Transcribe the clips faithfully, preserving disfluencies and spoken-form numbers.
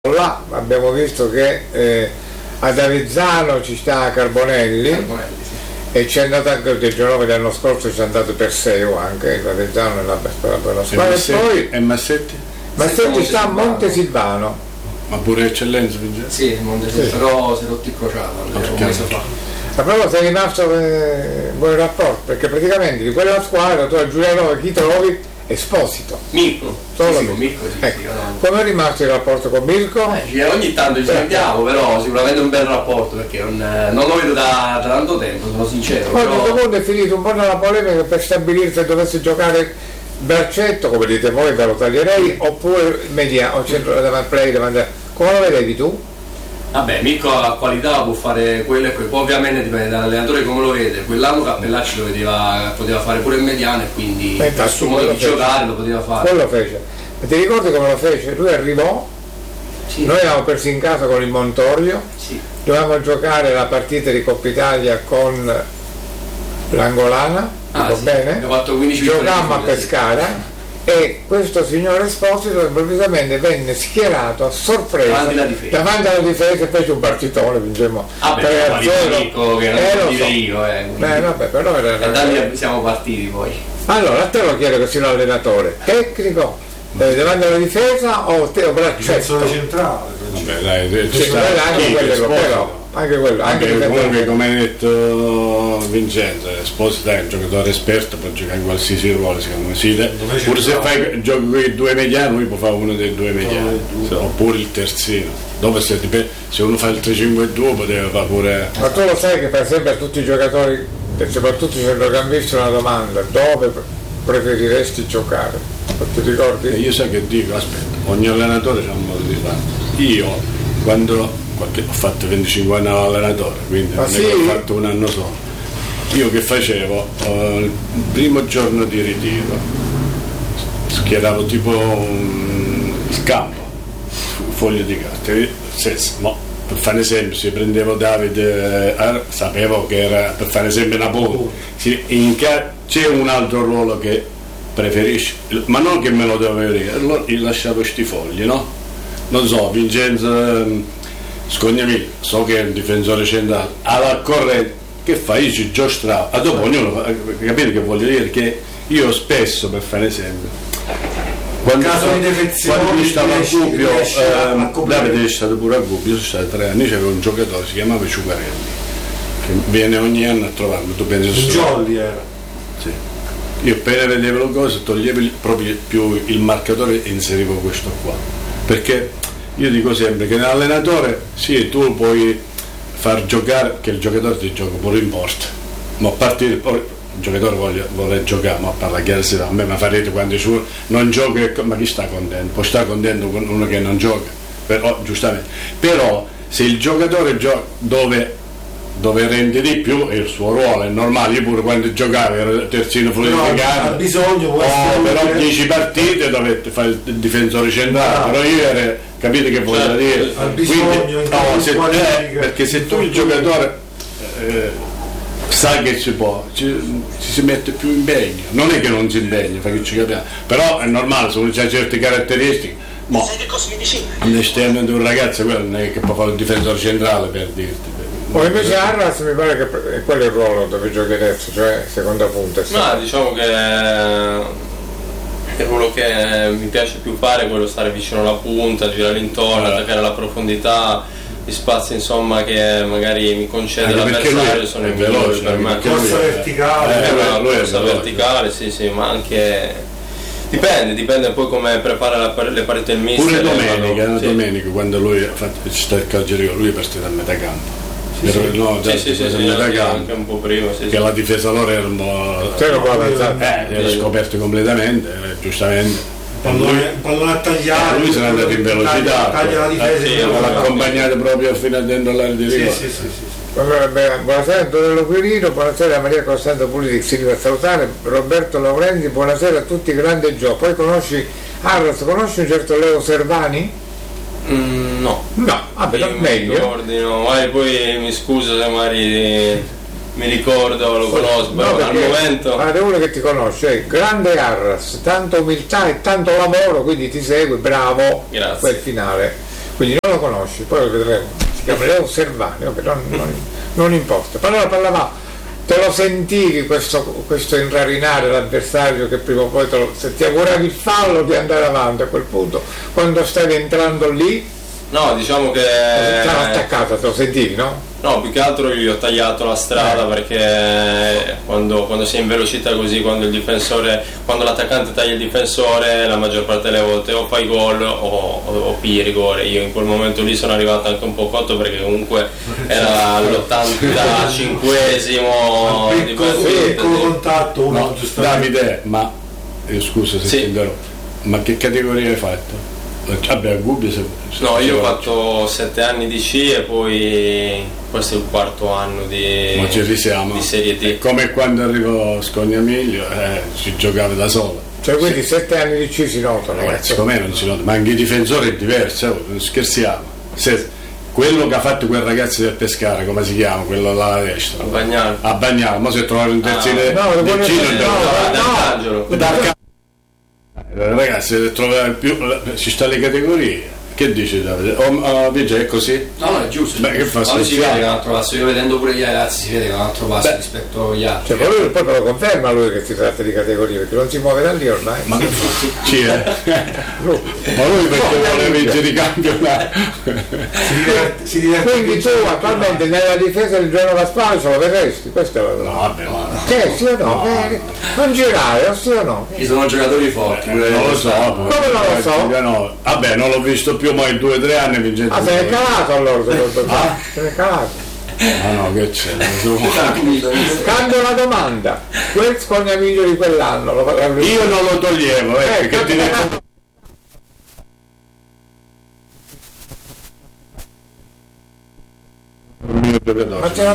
là abbiamo visto che eh, ad Avezzano ci sta Carbonelli, Carbonelli sì. E c'è andato anche il giorno dell'anno scorso, c'è andato Perseo anche, Avezzano è la bella squadra. E poi e Massetti? Massetti sta a Montesilvano. Ma pure Eccellenza Vincenzo? Sì, Montesilvano, sì. Però si è rotto il crociato un mese fa. Ma proprio sei rimasto in buon rapporto, perché praticamente di quella squadra tu a Giulianova chi trovi? Esposito. Mirko. Solo sì, Mirko. Mirko sì, ecco. sì, no. Come è rimasto il rapporto con Mirko? Eh, ogni tanto ci sentiamo, però sicuramente un bel rapporto, perché non, non lo vedo da, da tanto tempo, sono sincero. Poi però... a questo punto è finito un po' nella polemica per stabilire se dovesse giocare braccetto, come dite voi, ve lo taglierei, oppure media o centro davanti play davanti. Come lo vedevi tu? Vabbè, Mirko ha qualità, può fare quello e quello, poi ovviamente dipende dall'allenatore come lo vede. Quell'anno Cappellacci lo vedeva, poteva fare pure il mediano e quindi Beh, il suo modo di fece. giocare lo poteva fare. Quello fece. E ti ricordi come lo fece? Lui arrivò, sì. Noi eravamo persi in casa con il Montorio, sì. Dovevamo giocare la partita di Coppa Italia con l'Angolana, ah, dico sì. bene? Giocammo a Pescara. Sì. E questo signore Esposito improvvisamente venne schierato a sorpresa davanti alla difesa, davanti alla difesa e fece un partitone, vincemmo tre a zero. Che non eh, lo so. dire io, eh, Beh, vabbè, però era e da lì siamo partiti poi. Allora a te lo chiedo che sia un allenatore tecnico eh, davanti alla difesa o te o braccetto centrale. Vabbè, dai, ci sta anche quello però anche quello anche, anche comunque che... come hai detto Vincenzo, Esposito è un giocatore esperto, può giocare in qualsiasi ruolo secondo me, sì, pure se fai giochi con i due mediani lui può fare uno dei due mediani oppure il terzino, dopo se, se uno fa il tre cinque due poteva fare pure. Ma tu lo sai che per esempio a tutti i giocatori e soprattutto i centrocampisti una domanda: dove preferiresti giocare? Ti ricordi? E io sai che dico, aspetta, ogni allenatore ha un modo di fare. Io quando qualche, ho fatto venticinque anni all'allenatore, quindi ah, non sì? è che ho fatto un anno solo. Io che facevo? Uh, il primo giorno di ritiro schieravo tipo un, il campo, foglio di carta, se, no, per fare un esempio se prendevo Davide, eh, sapevo che era per fare esempio Napoli, sì, in ca- c'è un altro ruolo che preferisci, ma non che me lo dovevo dire, allora io lasciavo sti fogli, no? Non so, Vincenzo Scognamillo, so che è un difensore centrale, alla corrente, che fai? Io ci giostravo, a dopo ognuno, capite che voglio dire? Che io spesso, per fare esempio, quando, caso so, di defezione, quando io stavo a Gubbio, eh, Davide è stato pure a Gubbio, sono stato tre anni, c'era un giocatore, si chiamava Ciucarelli, che viene ogni anno a trovarmi, tu pensi solo? Jolly era. Sì. Io appena vedevo le cose toglievo il, proprio più il marcatore e inserivo questo qua, perché io dico sempre che l'allenatore sì, tu puoi far giocare, che il giocatore ti gioca pure in porta, ma a partire poi il giocatore vuole, vuole giocare, ma parla chiaro, a me mi farete quando su non gioca, ma chi sta contento? Può stare contento con uno che non gioca, però giustamente, però se il giocatore gioca dove dove rende di più è il suo ruolo, è normale, io pure quando giocavo ero terzino fluidificato, ha bisogno oh, però dieci partite dovete fare il difensore centrale, no. Però io ero, capite che voglio certo, dire? Ha bisogno quindi, no, se, eh, perché se tu il giocatore eh, sa che si può, ci, ci si mette più impegno, non è che non si impegna, perché ci capiamo, però è normale, se uno ha certe caratteristiche, ma all'esterno di un ragazzo quello non è che può fare il difensore centrale, per dirti. O invece Arras mi pare che è quello il ruolo dove giochi adesso, cioè seconda punta. No, diciamo che il ruolo che mi piace più fare è quello stare vicino alla punta, girare intorno, eh. attaccare la profondità, gli spazi insomma che magari mi concede l'avversario sono i migliori per me. Corsa verticale, eh, no, corsa verticale, sì sì, ma anche dipende, dipende poi come prepara la, le partite il mister. Pure domenica, no, sì. domenica quando lui ha fatto il calciatore, lui è partito a metà campo. Sì, sì, no, sì, sì, sì, sì, anche, anche un po' prima, sì, che sì. La difesa loro era un po'. Eh, era scoperto completamente, eh, giustamente. Pallone, pallone a tagliare. Eh, lui se n'è andato in velocità, taglia la difesa, l'ha accompagnato proprio fino a dentro l'area di rigore. Sì, sì, sì, sì. Allora, beh, buonasera Antonello Quirino, buonasera Maria Costanzo Puliti, Silvia Salutare, Roberto Laurenzi, buonasera a tutti, grande Gio. Poi conosci Arras, conosci un certo Leo Servani? Mm, no, no, vabbè, io meglio. Mi ricordi, no. Magari poi mi scuso se magari mi ricordo, lo conosco, no, però al momento. Guarda, uno che ti conosce, grande Arras, tanta umiltà e tanto lavoro, quindi ti segue, bravo. Grazie. Quel finale. quindi non lo conosci, poi lo vedremo, si chiama Leo Servani, okay, non, non, non importa. Però parlava, te lo sentivi questo, questo inrarinare l'avversario che prima o poi te lo, se ti auguravi il fallo di andare avanti a quel punto, quando stavi entrando lì? No, diciamo che... Ti hanno attaccato, te lo sentivi, no? No, più che altro gli ho tagliato la strada, eh. perché quando, quando si è in velocità così, quando il difensore, quando l'attaccante taglia il difensore, la maggior parte delle volte o fai gol o, o, o pigli rigore. Io in quel momento lì sono arrivato anche un po' cotto, perché comunque era l'ottantacinquesimo di piccolo contatto, uno no, Davide, ma io scusa se sì. ti interrompo, ma che categoria hai fatto? Vabbè, Gubbio se, se no, io ho fatto sette anni di C e poi questo è il quarto anno di, ma ci risiamo. di Serie D. È come quando arrivò Scognamiglio, eh, si giocava da solo. Cioè quindi sì. sette anni di C si notano. Ragazzi, com'è non si nota? Ma anche i difensori è diverso, non scherziamo. Se, quello che ha fatto quel ragazzo del Pescara, come si chiama? Quello là alla destra. A Bagnano. A Bagnano, ma si è trovato in terzine ah, no, del Cino no, D'Arcangelo. D'Arcangelo. Ragazzi, trovare più, ci sta le categorie. Che dici Davide? Oh, oh, Vigia, è così? No, no, è giusto. Beh, che fa? Ma si vede che è un altro passo, io vedendo pure gli ragazzi si vede che è un altro passo Beh. rispetto agli altri. Cioè, lui poi lo conferma lui che si tratta di categorie, perché non si muove da lì ormai. Ma sì, eh. lui. Ma lui perché no, vuole vincere i campionati. Si diverte, si diverte. Quindi tu attualmente nella difesa di Genova Spal ce lo vedresti? Questo è la domanda. No, vabbè, ma no. Che sì o no? no, no. Non girare, o sì o no? Ci sono giocatori forti. Eh, non lo so. Come non lo so? No. Vabbè, non l'ho visto più mai due o tre anni vincendo. Ah, se ne è calato allora, ah? Se ne è calato. Ah no, che c'è? Cambio la domanda. Quel Scognamiglio di quell'anno lo, lo, io non lo toglievo, eh, eh, che ti ne... Ma c'era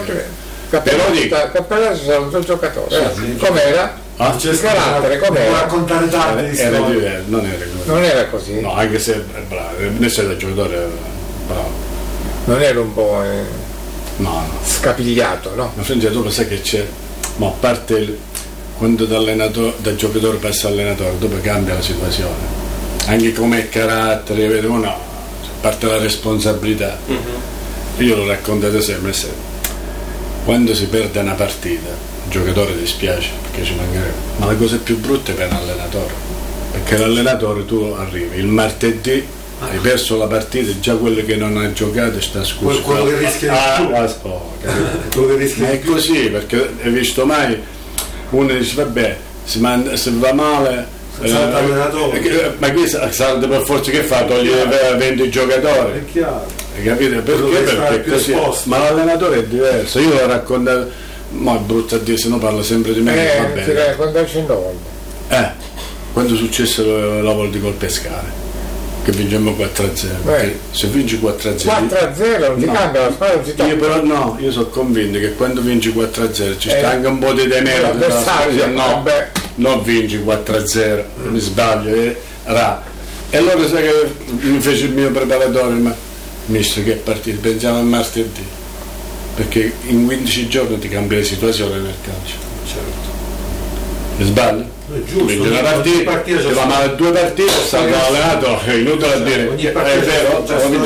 Cappellazzo sarà un suo giocatore, sì, sì. Com'era? Ah, c'è il carattere, com'era? Raccontare tardi era diverso, non era così. Non era così? No, anche se è bravo, adesso da giocatore era bravo. Non era un po' eh, no, no. scapigliato, no? Ma Francia, dopo sai che c'è? Ma a parte il, quando da, da giocatore passa allenatore, dopo cambia la situazione. Anche come carattere, vedi, no, a parte la responsabilità. Mm-hmm. Io lo raccontate sempre, sempre. Quando si perde una partita, il giocatore dispiace perché ci mancherebbe, ma la cosa più brutta è per l'allenatore, perché l'allenatore tu arrivi il martedì, hai perso la partita e già quello che non ha giocato sta scusa. Quello che rischia di ah, più. Ah, oh, quello che rischia ma è così, perché hai visto mai uno dice vabbè, si, manda, si va male. Eh, eh, ma qui salta per forza che fa? Togliere venti giocatori. È chiaro. Capite? Perché? Perché così. Ma l'allenatore è diverso. Io lo racconto, ma è brutto a dire, se no parlo sempre di me. Eh, va bene. Quando è sceso Eh, quando è successo la volta col Pescara, che vincemmo quattro a zero. Perché se vinci quattro a zero. quattro a zero non ti no. cambia la squadra, non si tocca. Io però no, io sono convinto che quando vinci quattro a zero ci sta eh, anche un po' di temere. No, non vinci quattro a zero, mm. mi sbaglio, eh, ra. E allora sai che mi fece il mio preparatore, ma mister che partita, pensiamo a martedì, perché in quindici giorni ti cambia la situazione nel calcio. Certo. Mi sbaglio? È giusto. Quindi una partita, partita ti va male due partite, stanno allenato, è inutile a dire. Ogni partita è vero,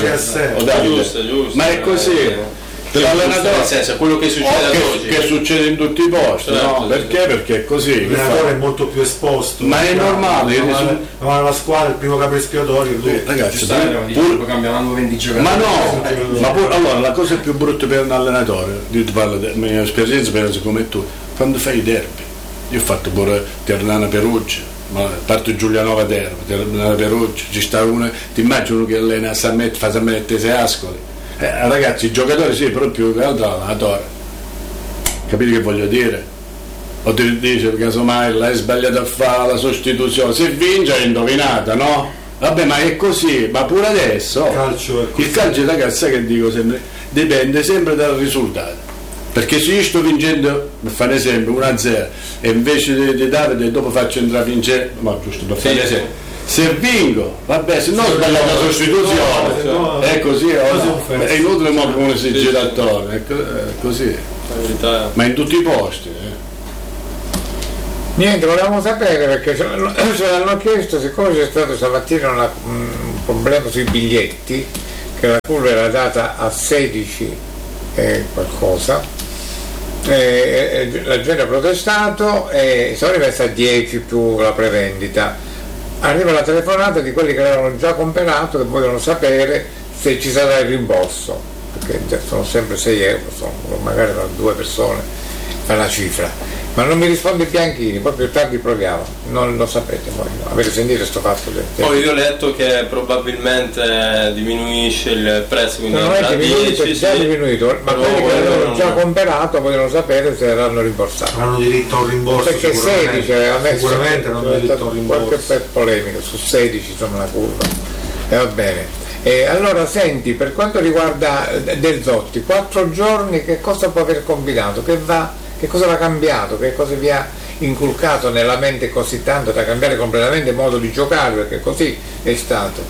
è giusto, giusto. Ma è così. L'allenatore nel senso è quello che succede oh, che, oggi che succede in tutti i posti, certo, no? Perché? Perché è così. L'allenatore è molto più esposto, ma è normale. Ma sono... la, la squadra, il primo capo espiatorio, lui. Ragazzi, pur, pur, cambiando venti giocatori. Ma no, ma pur, allora la cosa più brutta per un allenatore, io ti parlo della mia esperienza, penso come tu, quando fai i derby. Io ho fatto pure Ternana Perugia, ma parto Giulianova Terma, Ternana Perugia, ci sta uno, ti immagino che allena a San Mette, fa San Mette sei Ascoli. Eh, ragazzi, i giocatori sì, però più che altro l'allenatore. Capite che voglio dire? O ti dice casomai l'hai sbagliato a fare la sostituzione, se vince è indovinata, no? Vabbè, ma è così, ma pure adesso il calcio, è il calcio, ragazzi, che dico sempre, dipende sempre dal risultato. Perché se io sto vincendo, per fare esempio, uno a zero e invece di, di Davide dopo faccio entrare vincere, ma giusto per fare esempio. Se vinco, vabbè, se no ho sbagliato la sostituzione, no, è così, no, è inutile mo come si gira attorno, è così, ma in tutti i posti. Eh. Niente, volevamo sapere perché ce l'hanno chiesto, siccome c'è stato stamattina una, un problema sui biglietti, che la curva era data a sedici e qualcosa, e, e la gente ha protestato e sono rimessa a dieci più la prevendita. Arriva la telefonata di quelli che l'avevano già comprato, che vogliono sapere se ci sarà il rimborso, perché sono sempre sei euro, sono, magari per due persone fa la cifra. Ma non mi risponde Bianchini, proprio tardi proviamo, non lo sapete voi, no? Avete sentito questo fatto? Del Poi io ho letto che probabilmente diminuisce il prezzo, quindi non è diminuito, è già sì, diminuito, ma quelli che avevano già comprato vogliono sapere se saranno rimborsati. Hanno diritto a un rimborso, perché sicuramente, sedici aveva messo, sicuramente hanno diritto a un rimborso. Qualche polemica su sedici, insomma, la curva. E va bene. E allora senti, per quanto riguarda Del Zotti, quattro giorni che cosa può aver combinato? Che va Che cosa va cambiato? Che cosa vi ha inculcato nella mente così tanto da cambiare completamente il modo di giocare? Perché così è stato.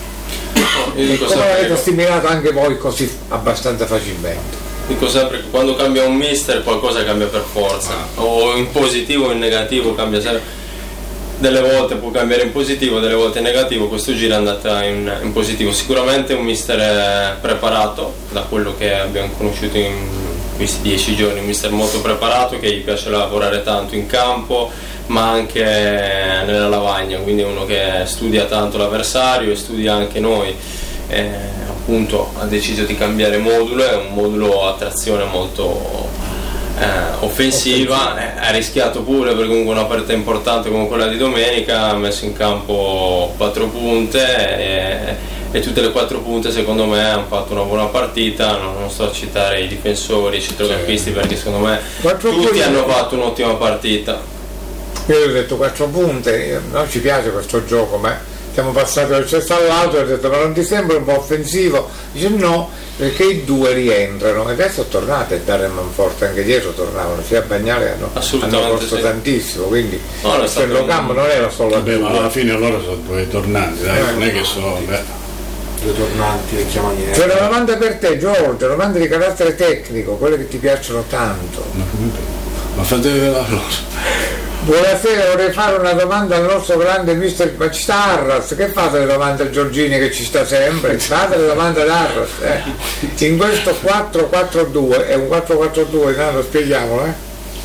E come l'avete assimilato anche voi così abbastanza facilmente? Dico sempre che quando cambia un mister qualcosa cambia per forza, o in positivo o in negativo cambia sempre. Delle volte può cambiare in positivo, delle volte in negativo. Questo giro è andata in, in positivo. Sicuramente un mister preparato, da quello che abbiamo conosciuto in questi dieci giorni, un mister molto preparato, che gli piace lavorare tanto in campo ma anche nella lavagna, quindi è uno che studia tanto l'avversario e studia anche noi. Eh, appunto ha deciso di cambiare modulo, è un modulo a trazione molto eh, offensiva, eh, ha rischiato pure perché comunque una partita importante come quella di domenica, ha messo in campo quattro punte e, e tutte le quattro punte secondo me hanno fatto una buona partita. Non, non sto a citare i difensori, i centrocampisti, perché secondo me quattro tutti punti hanno fatto un'ottima partita. Io ho detto quattro punte, non ci piace questo gioco, ma siamo passati dal cesto all'altro e ho detto ma non ti sembra un po' offensivo? Dice no, perché i due rientrano e adesso tornate a dare manforte, anche dietro tornavano, sia a Bagnale hanno, hanno corso sì. tantissimo, quindi no, il centrocampo non era solo vabbè, ma alla fine loro sono due tornanti, dai, non è che sono beh. due tornanti vecchia maniera. C'è una domanda per te, Giorgio, domande di carattere tecnico, quelle che ti piacciono tanto. Ma fatevela allora. Buonasera, vorrei fare una domanda al nostro grande mister, ma ci sta Arras, che fate le domande a Giorgini che ci sta sempre? Fate le domande ad Arras, eh? In questo quattro quattro due, è un quattro quattro due, no, lo spieghiamolo, eh?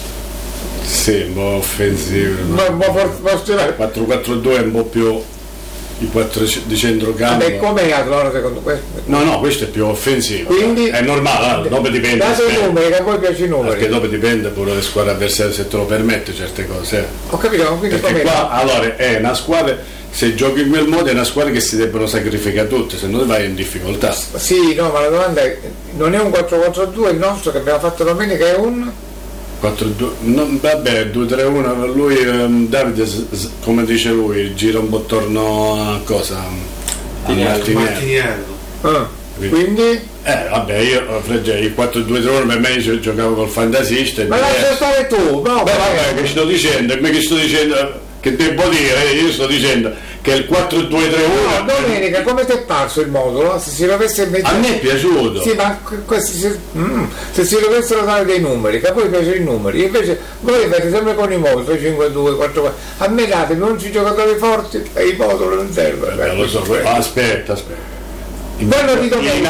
Sì, un po' offensivo. No, un po' for- quattro quattro due è un po' più i quattro di centrocampo. Vabbè, com'è allora secondo questo? No, no, questo è più offensivo. Quindi è normale, dopo dipende. Date i numeri, che a voi piace i numeri. Perché dopo dipende pure dalle squadre avversarie se te lo permette certe cose. Ho capito, ma quindi perché com'è? Qua, allora, è una squadra, se giochi in quel modo è una squadra che si debbono sacrificare tutte, se no vai in difficoltà. Sì, no, ma la domanda è, non è un quattro quattro due il nostro che abbiamo fatto domenica, è un... quattro due, no, vabbè, due tre uno per lui, um, Davide, come dice lui, gira un po' attorno a cosa? A Martiniello. Ah, quindi? Eh, vabbè, io fregge, il quattro due tre uno per me io giocavo col fantasista. Ma lascia stare tu, no? Beh, vabbè, che sto dicendo, che sto dicendo, che devo dire, io sto dicendo che il quattro due tre uno. No, domenica, come ti è parso il modulo? Se si dovesse inventare... A me è piaciuto. Sì, ma questi, se, mm, se si dovessero dare dei numeri, che a voi piacciono i numeri, invece voi fate sempre con i moduli, cinque due, quattro quattro, a me datemi undici giocatori forti e i moduli non servono. Beh, lo so, aspetta, aspetta. Quello di domenica.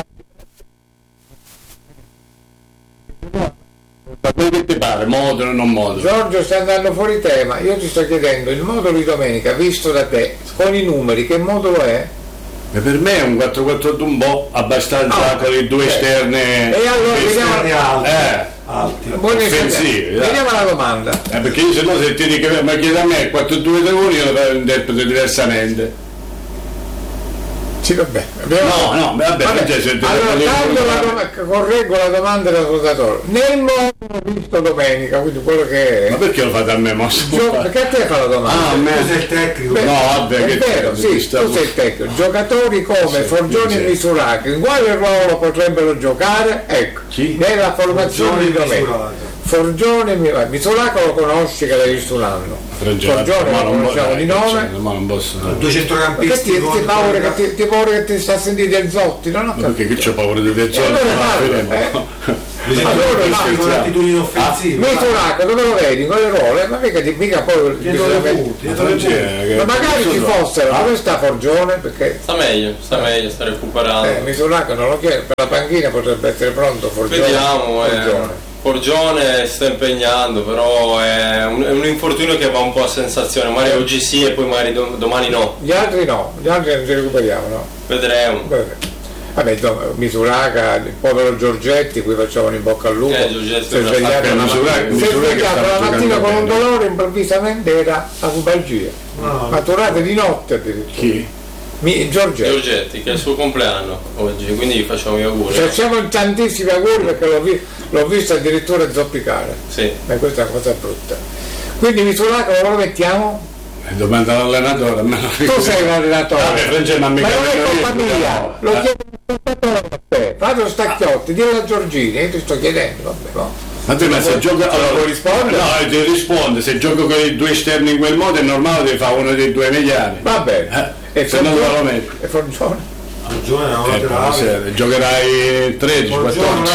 Ma quello che ti pare, modulo o non modulo? Giorgio sta andando fuori tema, io ti sto chiedendo il modulo di domenica visto da te con i numeri, che modulo è? E per me è un quattro quattro due un po' abbastanza ah, con le due eh. esterne. E allora vediamo alti, eh, alti. offensivi. Vediamo la domanda. Eh, perché io se no se ti dico ma chiedi a me quattro due tre uno io lo interpreto diversamente. Sì, vabbè. No, no, vabbè, vabbè. Cioè, se allora, la dom- correggo la domanda dell'ascoltatore. Nel modo visto domenica, quindi quello che è. Ma perché lo fate a me, mosso? Gio- perché a te fa la domanda? Ah, a me tu sei il tecnico. Beh, no, vabbè, è che vero, sì, sta... tu sei il tecnico. Giocatori come sì, Forgioni sì. e Misuraki, in quale ruolo potrebbero giocare? Ecco, Chi? nella formazione di domenica. Misuraki. Forgioni e Misuraki lo conosci che l'hai visto un anno. Forgione lo conosciamo di nome, ma non posso. Due centrocampisti. Che ti, ti paura che ti, ti paura che ti sta a sentire Del Zotti, non ho capito. Perché che c'ho paura di Del Zotti? Allora con l'attitudine offensiva. Misurato, dove lo vedi? Con le ruole, ma mica, mica poi ma magari ci fossero, dove sta Forgione? Perché sta meglio, sta meglio, sta recuperando. Eh, Misurato non lo chiedo, per la panchina potrebbe essere pronto Forgione. Vediamo, Forgione. Eh. Forgione si sta impegnando, però è un, è un infortunio che va un po' a sensazione, magari oggi sì e poi magari dom- domani no. Gli altri no, gli altri non ci recuperiamo, no? Vedremo. Vabbè, Misuraca, il povero Giorgetti, qui facciamo in bocca al lupo. Eh, Giorgetti si è svegliato la mattina, si è svegliato la mattina con un dolore, improvvisamente era a pubalgia. No, maturate di notte addirittura. Chi? Mi, Giorgetti. Giorgetti, che è il suo compleanno oggi, quindi gli facciamo gli auguri. Facciamo tantissimi auguri perché l'ho, vi, l'ho visto addirittura zoppicare. Sì. Ma questa è una cosa brutta. Quindi Misuraca come lo mettiamo? Domanda all'allenatore. Tu sei un allenatore. Ah, beh, ma, ma non è colpa mia, lo chiedo a te. Fabio Stacchiotti, dillo a Giorgini, io ti sto chiedendo, vabbè, no. Ma tu ma se gioca allora puoi rispondere? No, ti risponde, se gioco con i due esterni in quel modo è normale che fa uno dei due mediani. Va bene. Eh, e se non lo metti. E Forgione? Forgione è una eh, laterale. Giocherai tredici, quattordici.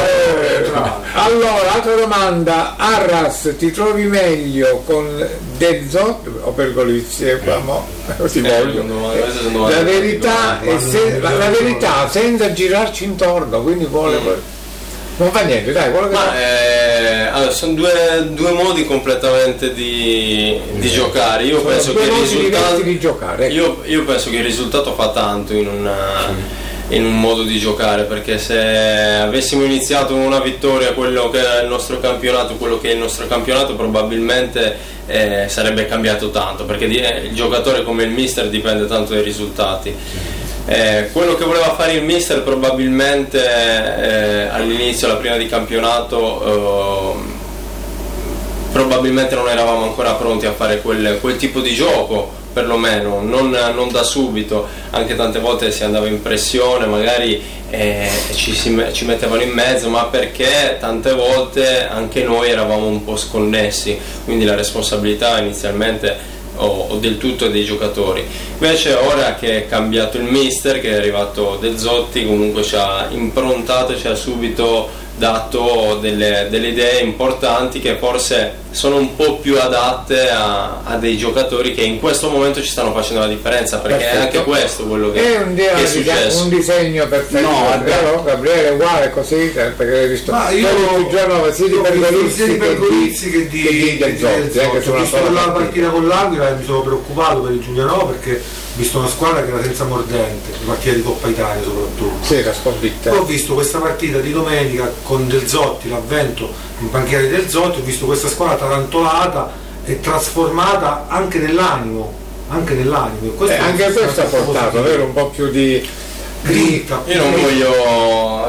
Allora, altra domanda, Arras ti trovi meglio con Del Zotti o per Golizzi? Eh, ti voglio. La verità è se, la, la verità senza girarci intorno, quindi vuole. Mm. Non fa niente, dai, quello che ma eh, allora, sono due, due modi completamente di, di eh. giocare. Io sono penso che il risultato di giocare, ecco. io, io penso che il risultato fa tanto in, una, sì. in un modo di giocare, perché se avessimo iniziato con una vittoria quello che era il nostro campionato, quello che è il nostro campionato probabilmente eh, sarebbe cambiato tanto, perché eh, il giocatore come il mister dipende tanto dai risultati. Sì. Eh, quello che voleva fare il mister probabilmente eh, all'inizio, la prima di campionato, eh, probabilmente non eravamo ancora pronti a fare quel, quel tipo di gioco, perlomeno non, non da subito, anche tante volte si andava in pressione, magari eh, ci, si, ci mettevano in mezzo, ma perché tante volte anche noi eravamo un po' sconnessi, quindi la responsabilità inizialmente o, o del tutto dei giocatori. Invece ora che è cambiato il mister, che è arrivato Del Zotti, comunque ci ha improntato, ci ha subito dato delle, delle idee importanti che forse sono un po' più adatte a, a dei giocatori che in questo momento ci stanno facendo la differenza, perché perfetto. È anche questo quello che è, un che è successo. Un disegno perfetto, no, vero? Gabriele è uguale così, perché hai visto ma io il giorno sia di Pergolizzi che di, di, di Zotti, eh, che sono visto la partita con l'Aquila mi sono preoccupato per il Giulianova, perché ho visto una squadra che era senza mordente, la partita di Coppa Italia soprattutto. Sì, la sconfitta. Poi ho visto questa partita di domenica con Del Zotti, l'avvento in panchina di Del Zotti, ho visto questa squadra tarantolata e trasformata anche nell'animo, anche nell'animo. Eh, anche questo ha portato, avere un po' più di grinta. Io non voglio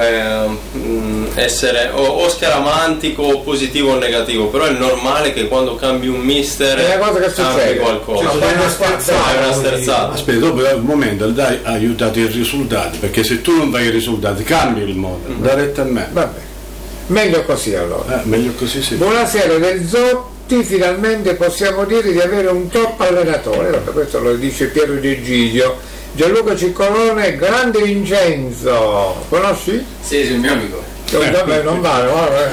eh, essere o, o scaramantico o positivo o negativo, però è normale che quando cambi un mister è una cosa che succede qualcosa. Cioè, è una sterzata, è una sterzata. Aspetta, dopo un momento dai, ha aiutato i risultati, perché se tu non fai i risultati cambi il modo, mm-hmm. da retta a me. Vabbè, meglio così allora. Eh, meglio così sì. Buonasera Del Zotti, finalmente possiamo dire di avere un top allenatore. Vabbè, questo lo dice Piero Di Egidio. Gianluca Ciccolone, grande Vincenzo, conosci? Sì, sì, il mio amico. Vabbè, non vale,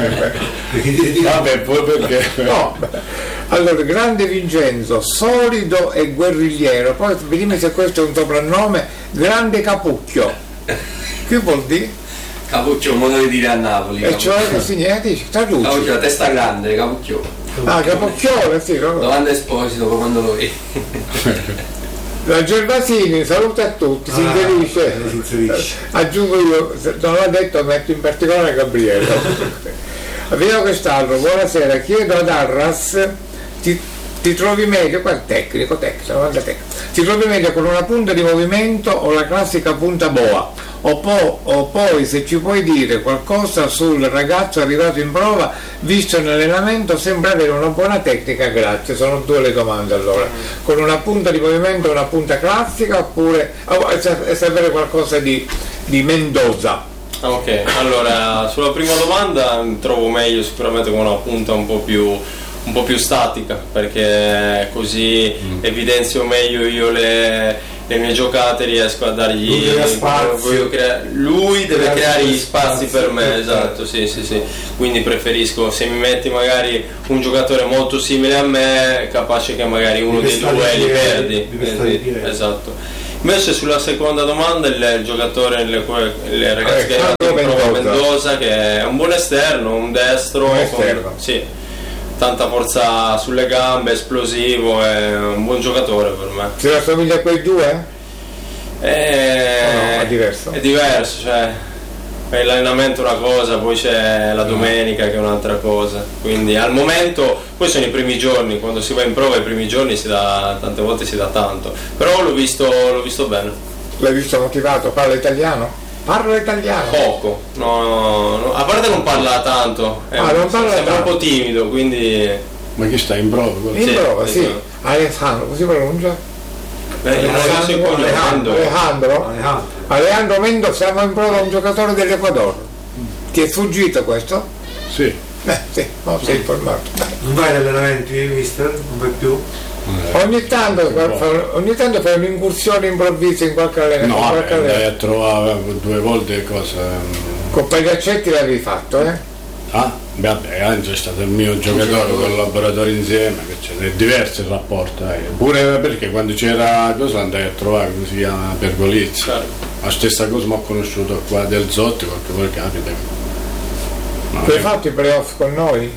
vabbè, poi perché? No, allora, grande Vincenzo, solido e guerrigliero, poi dimmi se questo è un soprannome, grande Capucchio. Che vuol dire? Capucchio è un modo di dire a Napoli. E cioè che significa? Traduci. Capucchio, la testa grande, Capucchio. Ah, Capucchione, sì, no? Domanda Esposito, quando lo vedi. La Gervasini saluta a tutti, si inserisce, ah, si inserisce. Aggiungo io, se non l'ha detto metto in particolare Gabriele. Vediamo quest'altro, buonasera, chiedo ad Arras, ti, ti trovi meglio, qua il tecnico, tecnico, tecnico, ti trovi meglio con una punta di movimento o la classica punta boa? O, po- o poi se ci puoi dire qualcosa sul ragazzo arrivato in prova, visto in allenamento sembra avere una buona tecnica, grazie. Sono due le domande allora, con una punta di movimento, una punta classica, oppure oh, e sapere qualcosa di, di Mendoza. Ok, allora sulla prima domanda mi trovo meglio sicuramente con una punta un po' più un po' più statica, perché così mm. evidenzio meglio io le, le mie giocate, riesco a dargli lui deve, voglio crea- lui deve creare, creare gli spazi, spazi per me, esatto, sì, sì, sì. Quindi preferisco, se mi metti magari un giocatore molto simile a me, capace che magari uno dei due li perdi, quindi, esatto. Invece sulla seconda domanda il, il giocatore, il, il ragazzo che era Mendoza. Mendoza, che è un buon esterno, un destro, un esterno. Con, sì, tanta forza sulle gambe, esplosivo, è un buon giocatore per me. Si rassomiglia a quei due? È, no, è diverso. È diverso, cioè l'allenamento è una cosa, poi c'è la domenica che è un'altra cosa, quindi al momento, poi sono i primi giorni, quando si va in prova i primi giorni si dà, tante volte si dà tanto, però l'ho visto, l'ho visto bene. L'hai visto motivato? Parla italiano? Parla italiano? Poco, no, no, a parte non parla tanto, è, ah, non parla sembra tanto. un po' timido, quindi... Ma chi sta in prova? In sì, prova, sì, sì. Alessandro, così pronuncia? Alejandro, Alejandro, Alejandro, Alejandro Mendoza, siamo in prova un giocatore dell'Ecuador. Ti è sfuggito questo? Sì. Eh, sì, no, sei informato. Non vai agli allenamenti, mister? Non vai più? Eh, ogni, tanto, fa, ogni tanto fai un'incursione improvvisa in qualche allenamento. No, qualche andai a trovare due volte cosa. Con Pagliaccetti l'avevi fatto, eh? Ah, beh, Angelo è stato il mio giocatore, collaboratore insieme, che è diverso il rapporto, eh. Pure perché quando c'era cosa andai a trovare, come si chiama, Pergolizzi. Claro. La stessa cosa mi ho conosciuto qua del Zotti, qualche volta capita. No, tu hai fatto i playoff con noi?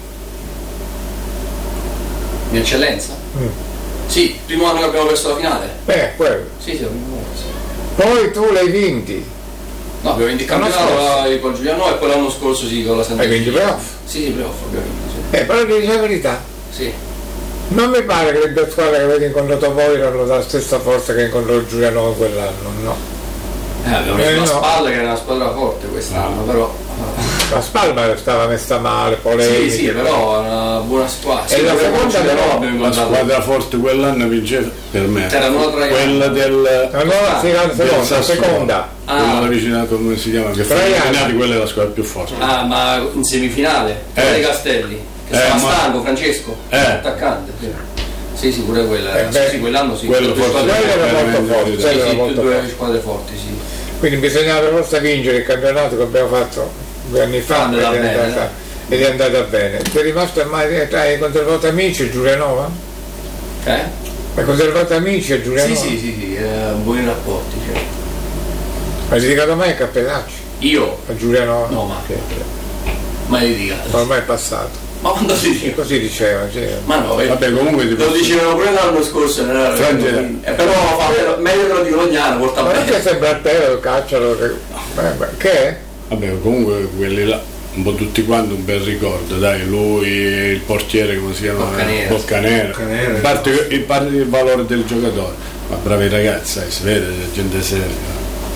In eccellenza? Mm. Sì, primo anno che abbiamo perso la finale. Beh, quello. Sì, sì, primo anno, sì. Poi tu l'hai vinti. No, abbiamo vinto il campionato con Giuliano e poi l'anno scorso sì con la Santa. Hai vinto i playoff? Sì, sì, playoff abbiamo vinto, sì. Eh, però dici la verità. Sì. Non mi pare che le due squadre che avete incontrato voi erano la stessa forza che incontrò Giuliano quell'anno, no? Eh, abbiamo eh, visto no. la Spalla che era una squadra forte quest'anno, no. Però. La Spalma stava messa male, polemica. Sì, sì, però una buona squadra. E sì, la seconda però abbiamo la squadra forte quell'anno vinceva per me. C'era nuova quella del. La nuova, sì, la seconda, la seconda. Ah. Quella vicina, come si chiama? Che Traiano, quella è la squadra più forte. Ah, ma in semifinale, quella eh. dei Castelli, che eh, stava ma... stanco, Francesco, eh. attaccante. Sì. Sì, sì, pure quella. Eh beh, sì, quell'anno sì. Quello forse era molto forte. Sì, sì, molto due forte. Squadre forti, sì. Quindi bisognava forse vincere il campionato che abbiamo fatto due anni fa ed è, bene, andata, ed è andata bene. Ti è rimasto mai, hai conservato amici a Giulianova? Eh? Hai conservato amici a Giulianova? Sì, sì, sì, sì, eh, buoni rapporti. Cioè. Hai litigato mai a Cappellacci? Io? A Giulianova? No, ma che? Mai litigato. Ormai è passato. Ma quando si dice? Così diceva, sì. Ma no, eh, vabbè, comunque ti lo dicevano pure l'anno scorso, non era eh, però fa, meglio che lo dico ogni anno, porta ma bene. non che sembra a te, lo cacciano, che... Eh, beh, che è? Vabbè, comunque quelli là, un po' tutti quanti un bel ricordo, dai, lui, il portiere, come si chiama? Boccanera. Boccanera. Boccanera. A parte il, parte il valore del giocatore, ma bravi ragazzi, sai, si vede, gente seria.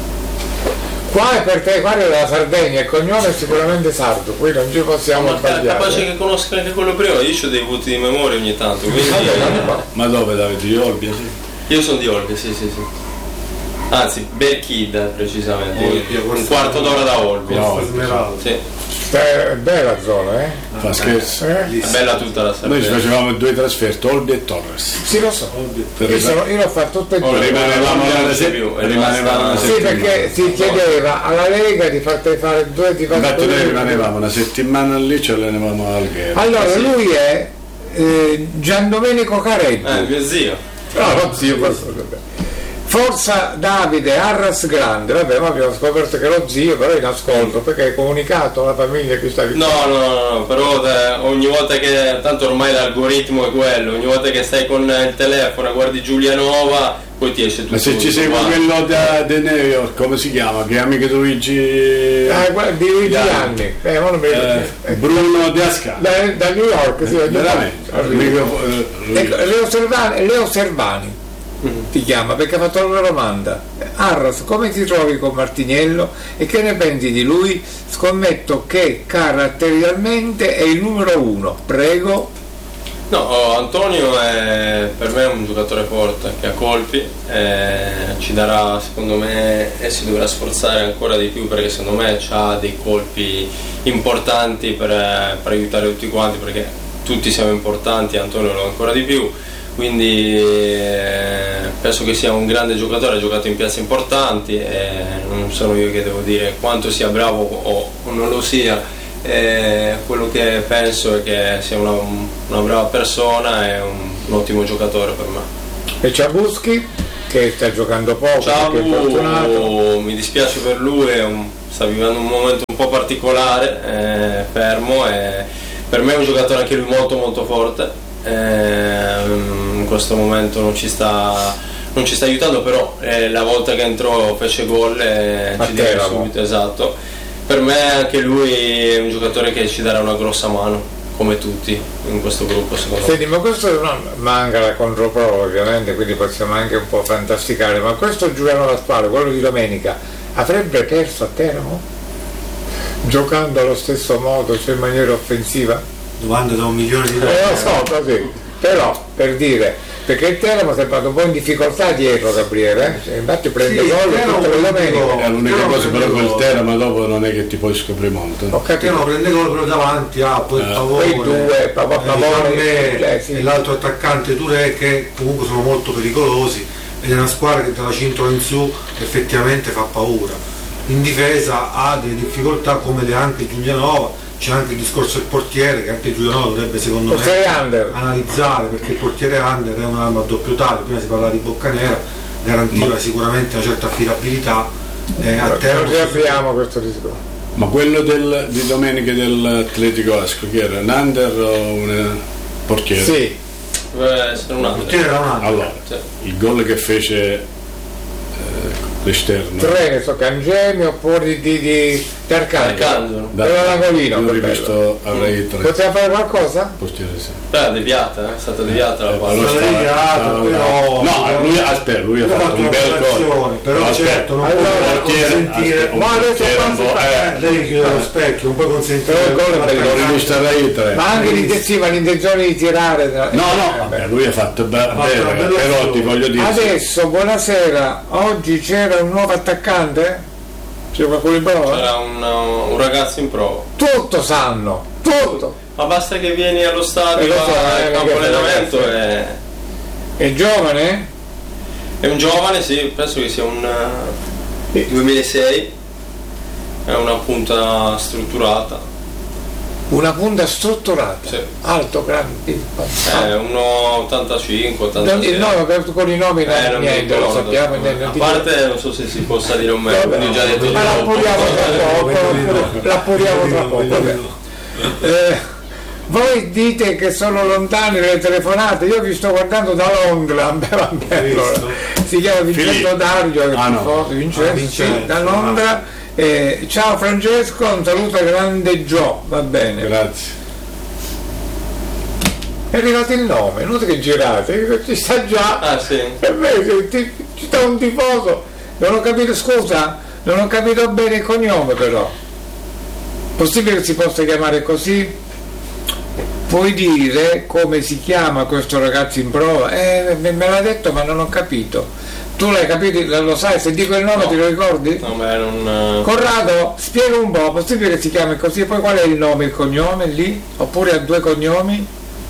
Qua è per te, guarda della Sardegna, il cognome è sicuramente sardo, qui non ci possiamo no, sbagliare. Capace che conosca anche quello prima, io ho dei voti di memoria ogni tanto, quindi... Ma dove Davide? Di Olbia? Sì. Io sono di Olbia, sì, sì, sì. Anzi, Berchida precisamente, Olbia, un quarto d'ora da Olbia. No, sì. È bella zona, eh? Fa scherzo. Eh? È bella tutta la Sardegna. Noi ci facevamo due trasferte, Olbia e Torres. Sì, lo so. Io, sono, io l'ho fatto tutte e due. Rimanevamo una settimana. Sì, perché si chiedeva alla Lega di farti fare due di fare Infatti noi rimanevamo una settimana lì, ci allenavamo a Alghero. Allora, sì. Lui è eh, Giandomenico Careggi. Eh, mio zio. No, no, zio, questo. Forza Davide, Arras Grande, vabbè, ma abbiamo scoperto che lo zio però è in ascolto, perché hai comunicato alla famiglia che sta vicino. No, no, no, no, però eh, ogni volta che, tanto ormai l'algoritmo è quello, ogni volta che stai con il telefono e guardi Giulianova, poi ti esce tutto. Ma se ci segue quello da, da New York, come si chiama? Che è amico di Luigi... Ah, guarda, di Luigi Gianni, eh, non mi eh, Bruno De Asca. Da, da New York, sì, veramente. Amico, eh, ecco, Leo Servani, Leo Servani. Ti chiama perché ha fatto una domanda. Arras, come ti trovi con Martiniello e che ne pensi di lui? Scommetto che caratterialmente è il numero uno. Prego. No, oh, Antonio è per me un giocatore forte che ha colpi, eh, ci darà secondo me e si dovrà sforzare ancora di più perché secondo me ha dei colpi importanti per, per aiutare tutti quanti, perché tutti siamo importanti, Antonio lo è ancora di più, quindi eh, penso che sia un grande giocatore, ha giocato in piazze importanti e non sono io che devo dire quanto sia bravo o, o non lo sia, eh, quello che penso è che sia una, una brava persona e un, un ottimo giocatore per me. E Ciabuschi che sta giocando poco, Ciabu, perché è fortunato. mi dispiace per lui, è un, sta vivendo un momento un po' particolare, eh, fermo, e per me è un giocatore anche lui molto molto forte, eh, in questo momento non ci sta, non ci sta aiutando, però eh, la volta che entrò fece gol e ci diede subito, esatto. Per me anche lui è un giocatore che ci darà una grossa mano, come tutti in questo gruppo, secondo Senti, me. ma questo non manca la controprova ovviamente, quindi possiamo anche un po' fantasticare, ma questo Giuliano Pasquale, quello di domenica, avrebbe perso a Teramo? Giocando allo stesso modo, cioè in maniera offensiva? Domanda da un milione di Eh, dollari. lo so, così. Però, per dire, perché il Teramo è sembrato un po' in difficoltà dietro, Gabriele, eh? Infatti prende Sì, gol Teramo tutte le domeniche. È l'unica Teramo cosa, però prende quel gol. Teramo dopo non è che ti puoi scoprire molto. Ho Perché capito. non prende gol però davanti a poi il Eh. Pavone, Quei due, Pavo- eh, Pavone, Riccarme eh, sì. e l'altro attaccante Touré, che comunque sono molto pericolosi, ed è una squadra che dalla cintola in su effettivamente fa paura. In difesa ha delle difficoltà come le ha anche Giulianova, c'è anche il discorso del portiere che anche Giulianova dovrebbe secondo me Portiere under. analizzare, perché il portiere under è un'arma a doppio taglio. Prima si parlava di Boccanera, garantiva sicuramente una certa affidabilità, eh, a Non Teramo ci apriamo questo discorso. Ma quello del, di domenica dell'Atletico Asco, chi era? Un under o un portiere? Sì, Deve essere un il altro. portiere era un under. Allora, Sì. il gol che fece eh, l'esterno. tre, ne so, Cangemi oppure di, di, di, di Arcangelo. Arcangelo. Da- Era l'angolino, Io l'ho che bello. rivisto a Rai tre. Poteva fare qualcosa? Portiere, sì. Beh, deviata, eh, è stata deviata la Eh, palla. allora Stava deviato, stava- però- no, lui, aspetta, lui ha Lui ha fatto fatto un una bel prestazione, gol. però No, certo aspetta, non può un portiere- consentire- aspetta, un Ma adesso portiere un quando po', si fa- eh, Lei chiude lo specchio, non puoi consentire. Però il gol è bello. l'ho rivisto a Rai tre. Ma anche l'intenzione, l'intenzione di tirare. No, no, vabbè, lui ha fatto be- fatto una bene, bella però azione. ti voglio dire. Adesso, buonasera, oggi c'era un nuovo attaccante? C'è qualcuno in prova? C'era un, un ragazzo in prova. Tutto sanno, tutto. Ma basta che vieni allo Eh, stadio, lo so, eh, al campo che- allenamento, ragazzi. è, È giovane? è un giovane, sì, penso che sia un eh, duemilasei, è una punta strutturata, Una punta strutturata, Sì. alto, grande, è uno ottantacinque non, ottantasei. no, per- con i nomi Eh, non mi niente, lo ricordo. sappiamo. niente, non A ti- parte non so se si possa dire o meno, Vabbè, quindi ho già detto ma l'appuriamo tra poco, l'appuriamo tra poco. vabbè. Eh, voi dite che sono lontane le telefonate, io vi sto guardando da Londra, vabbè, allora, si chiama Vincenzo Filippo. Dario, che Ah, no. tifoso, Vincenzo, Ah, Vincenzo, sì, da Londra. Eh, ciao Francesco, un saluto a grande Gio, va bene. Grazie. È arrivato il nome, non che girate, ci sta già. Ah sì, Per me ci- ci ci sta un tifoso, non ho capito, scusa, non ho capito bene il cognome però. Possibile che si possa chiamare così? Puoi dire come si chiama questo ragazzo in prova? Eh, me me l'ha detto ma non ho capito. Tu l'hai capito, lo sai, se dico il nome No. ti lo ricordi? no, beh, non... Corrado, spiega un po', possibile che si chiami così? Poi qual è il nome, il cognome lì? Oppure ha due cognomi?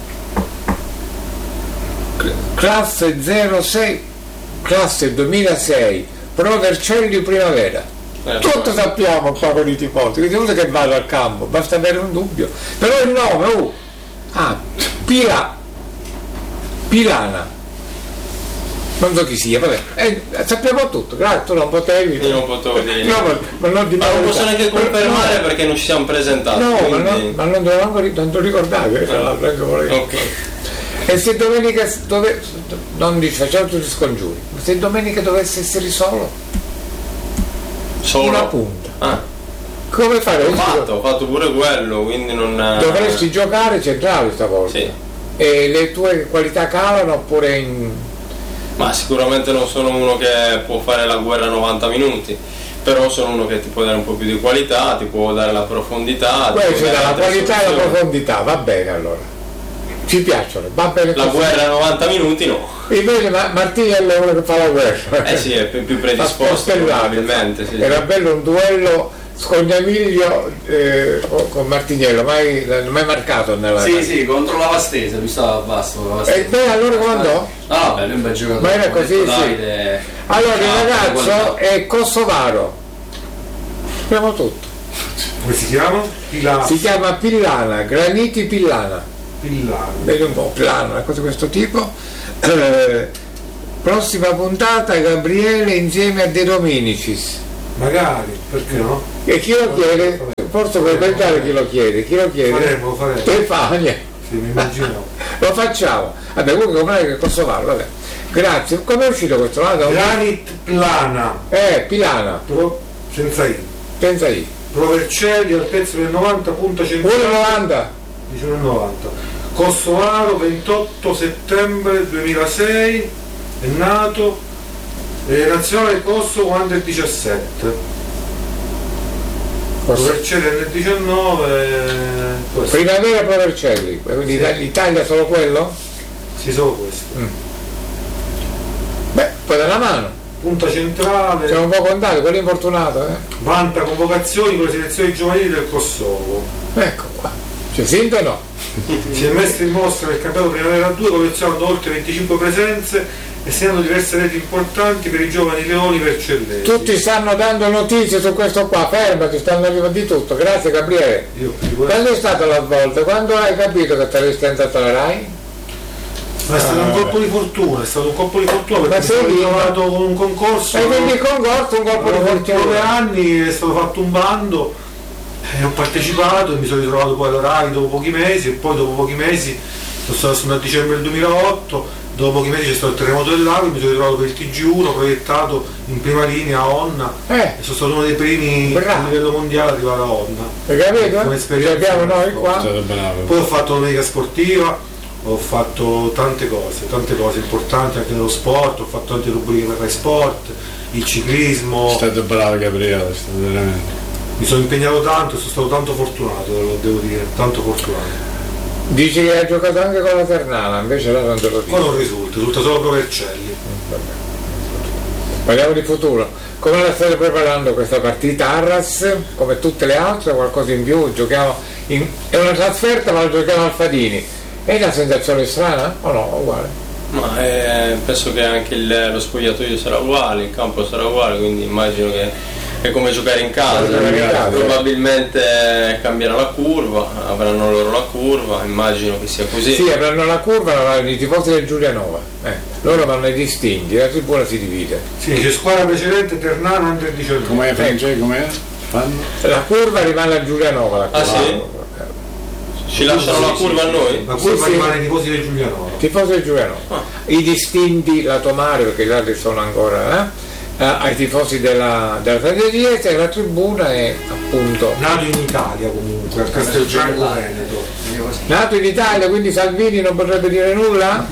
Cl- Classe zero sei, classe duemilasei, Pro Vercelli Primavera. eh, Tutto sappiamo qua con i tifosi, quindi non è che vado al campo, basta avere un dubbio. Però il nome, oh, ah, Pila, Pilana. Non so chi sia, vabbè, eh, sappiamo tutto, grazie, tu non potevi. Io non potevo dire. No, ma, ma non di Ma non posso neanche confermare no, perché non ci siamo presentati. no, ma, quindi- non, ma non dovevamo ri- non te lo ricordavi, eh, tra l'altro, anche volevo. Ok. E se domenica dove, non dici, facciamo tutti gli scongiuri, ma se domenica dovesse essere solo, Solo. una punta, Ah, come ho faresti? fatto, ho fatto pure quello, quindi non... Dovresti giocare centrale stavolta. Sì. E le tue qualità calano oppure in... Ma sicuramente non sono uno che può fare la guerra a novanta minuti, però sono uno che ti può dare un po' più di qualità, ti può dare la profondità. ti può Questo dare dà la altre qualità e la soluzioni. profondità, va bene allora. Ci piacciono, va bene La così. guerra a novanta minuti no. Invece Ma- Martinello è uno che fa la guerra. Eh sì, è più più Fa predisposto stellate, probabilmente. Sì. Era bello un duello Scognamiglio eh, con Martignello, mai, mai marcato nella Sì, sì, contro la Vastese, lui stava a basso. La E beh, allora come andò? Ah, vabbè, lui è un bel giocatore. Ma era così, sì. Davide, Allora il ah, ragazzo guarda. è kosovaro. Sappiamo tutto. Come si chiama? Pila... Si chiama Pillana, Graniti Pillana. Pillano. Vedi un po', Pillana, una cosa di questo tipo. Eh, prossima puntata Gabriele insieme a De Dominicis. Magari, perché no? E chi lo chiede? Forse puoi pensare chi lo chiede. Chi lo chiede? Faremo, lo faremo. Stefania. Sì, mi immagino. Lo facciamo. Vabbè, comunque come che kosovaro, vabbè. Grazie. Come è uscito questo lato? Granit Plana. Eh, Pilana. Pro... Senza I. Pensa io. Provercelli altezza del novanta punta uno centrale. virgola novanta. uno virgola novanta. Kosovaro ventotto settembre duemilasei. È nato. Eh, nazionale Kosovo under diciassette. Provercelli nel diciannove. Questo. Primavera Provercelli. Quindi Sì. l'Italia solo quello? Sì, solo questo. Beh, poi dalla mano. Punta centrale. Siamo un po' contati, quello infortunato, eh? Vanta convocazioni con le selezioni giovanili del Kosovo. Ecco qua. Ci sente o no? Si è messo in mostra nel campionato Primavera due collezionando oltre venticinque presenze e segnando diverse reti importanti per i giovani leoni vercellesi. Tutti stanno dando notizie su questo qua, fermati, stanno arrivando di tutto. Grazie Gabriele. Io più Quando è stata la svolta? Quando hai capito che te l'hai stenzato la Rai? Ma è stato Ah, un vabbè. colpo di fortuna, è stato un colpo di fortuna Ma perché sei sono lì, ritrovato con un concorso. E quindi il concorso un colpo di Dopo ventinove fortuna. anni è stato fatto un bando e ho partecipato e mi sono ritrovato poi all'Orai dopo pochi mesi e poi dopo pochi mesi sono stato assunto a dicembre del duemilaotto, dopo pochi mesi c'è stato il terremoto del lago, mi sono ritrovato per il T G uno proiettato in prima linea a Onna Eh, e sono stato uno dei primi Bravo. a livello mondiale ad arrivare a Onna. hai capito? Come Ci esperienza. abbiamo noi qua. State bravo. Poi ho fatto domenica sportiva, ho fatto tante cose, tante cose importanti anche nello sport, ho fatto tante rubriche per Rai Sport, il ciclismo, State bravo Gabriele, state veramente. mi sono impegnato tanto e sono stato tanto fortunato, lo devo dire, tanto fortunato. Dici che hai giocato anche con la Ternana, invece là non te lo Poi dico. non risulta, risulta solo Provercelli. Parliamo di futuro. Come la state preparando questa partita? Arras, come tutte le altre, qualcosa in più? Giochiamo in... È una trasferta ma la giochiamo al Fadini. È una sensazione strana o no? Uguale. Ma eh, penso che anche il- lo spogliatoio sarà uguale, il campo sarà uguale, quindi immagino che è come giocare in casa. Giocare in casa. Probabilmente cambierà la curva, avranno loro la curva, immagino che sia così. Sì, avranno la curva, avranno i tifosi del Giulianova. Eh, loro vanno ai distinti, la tribuna si divide. Sì, c'è squadra precedente Ternana under diciannove. Com'è Francesco? Com'è? Fanno? La curva rimane a Giulianova. La Ah, curva. sì? Ci lasciano la curva a noi? La curva Sì, sì. rimane ai tifosi del Giulianova. Tifosi del Giulianova. Ah. I distinti, la Tomare, perché gli altri sono ancora, eh? Eh, ai tifosi della, della Taglieriese e la tribuna è appunto Nato in Italia comunque, a Castelgianco Veneto. nato in Italia, quindi Salvini non potrebbe dire nulla?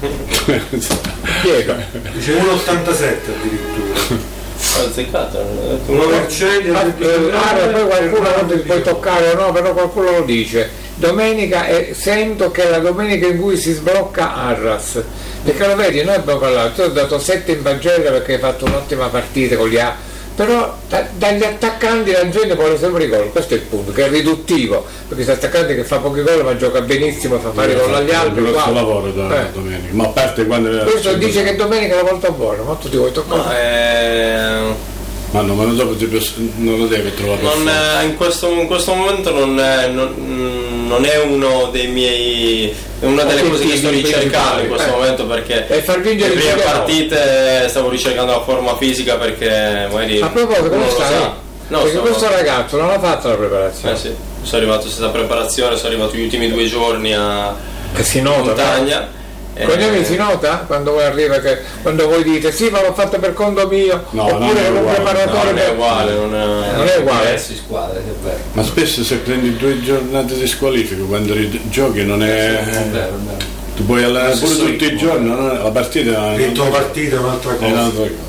Chiedo. Dice uno virgola ottantasette addirittura. Ho azzeccato, non ho detto Uno nulla. Vercelli Ah, under eh, ah, poi qualcuno non ti puoi diciannove. toccare o no, però qualcuno lo dice. Domenica e sento che è la domenica in cui si sblocca Arras. Perché lo vedi, noi abbiamo parlato, tu hai dato sette in pagella perché hai fatto un'ottima partita con gli A, però da- dagli attaccanti la gente vuole sempre i gol, questo è il punto, che è riduttivo, perché questo attaccante che fa pochi gol ma gioca benissimo e fa fare gol agli altri. Il grosso wow. lavoro da Eh. domenica, ma a parte quando Questo dice che domenica è la volta buona, ma tu ti vuoi toccare? Ma, eh, ma no, ma non, dopo ti- non lo deve trovare per non forza. è- in, questo, in questo momento non è, non, non è uno dei miei una delle cose che sto Obiettivi ricercando in questo principali, eh. momento, perché E far vincere le il prime Giulianova. partite stavo ricercando la forma fisica, perché magari A proposito, uno come lo stai? sa. No, Perché sono- questo ragazzo non ha fatto la preparazione. eh sì, sono arrivato senza preparazione, sono arrivato gli ultimi due giorni a Che si nota, montagna. eh, Cognome si nota quando voi arriva che quando voi dite sì ma l'ho fatto per conto mio No, non oppure è con un uguale, no, preparatore non è per- uguale, non è, Non è uguale. Diversi squadre, che è vero. Ma spesso se prendi due giornate di squalifica quando ri- giochi non è. È vero, è vero. Tu puoi allenare Lo pure stesso tutti i ritmo. giorni, non è- la partita Ritmo partita è un'altra è cosa. un'altra cosa.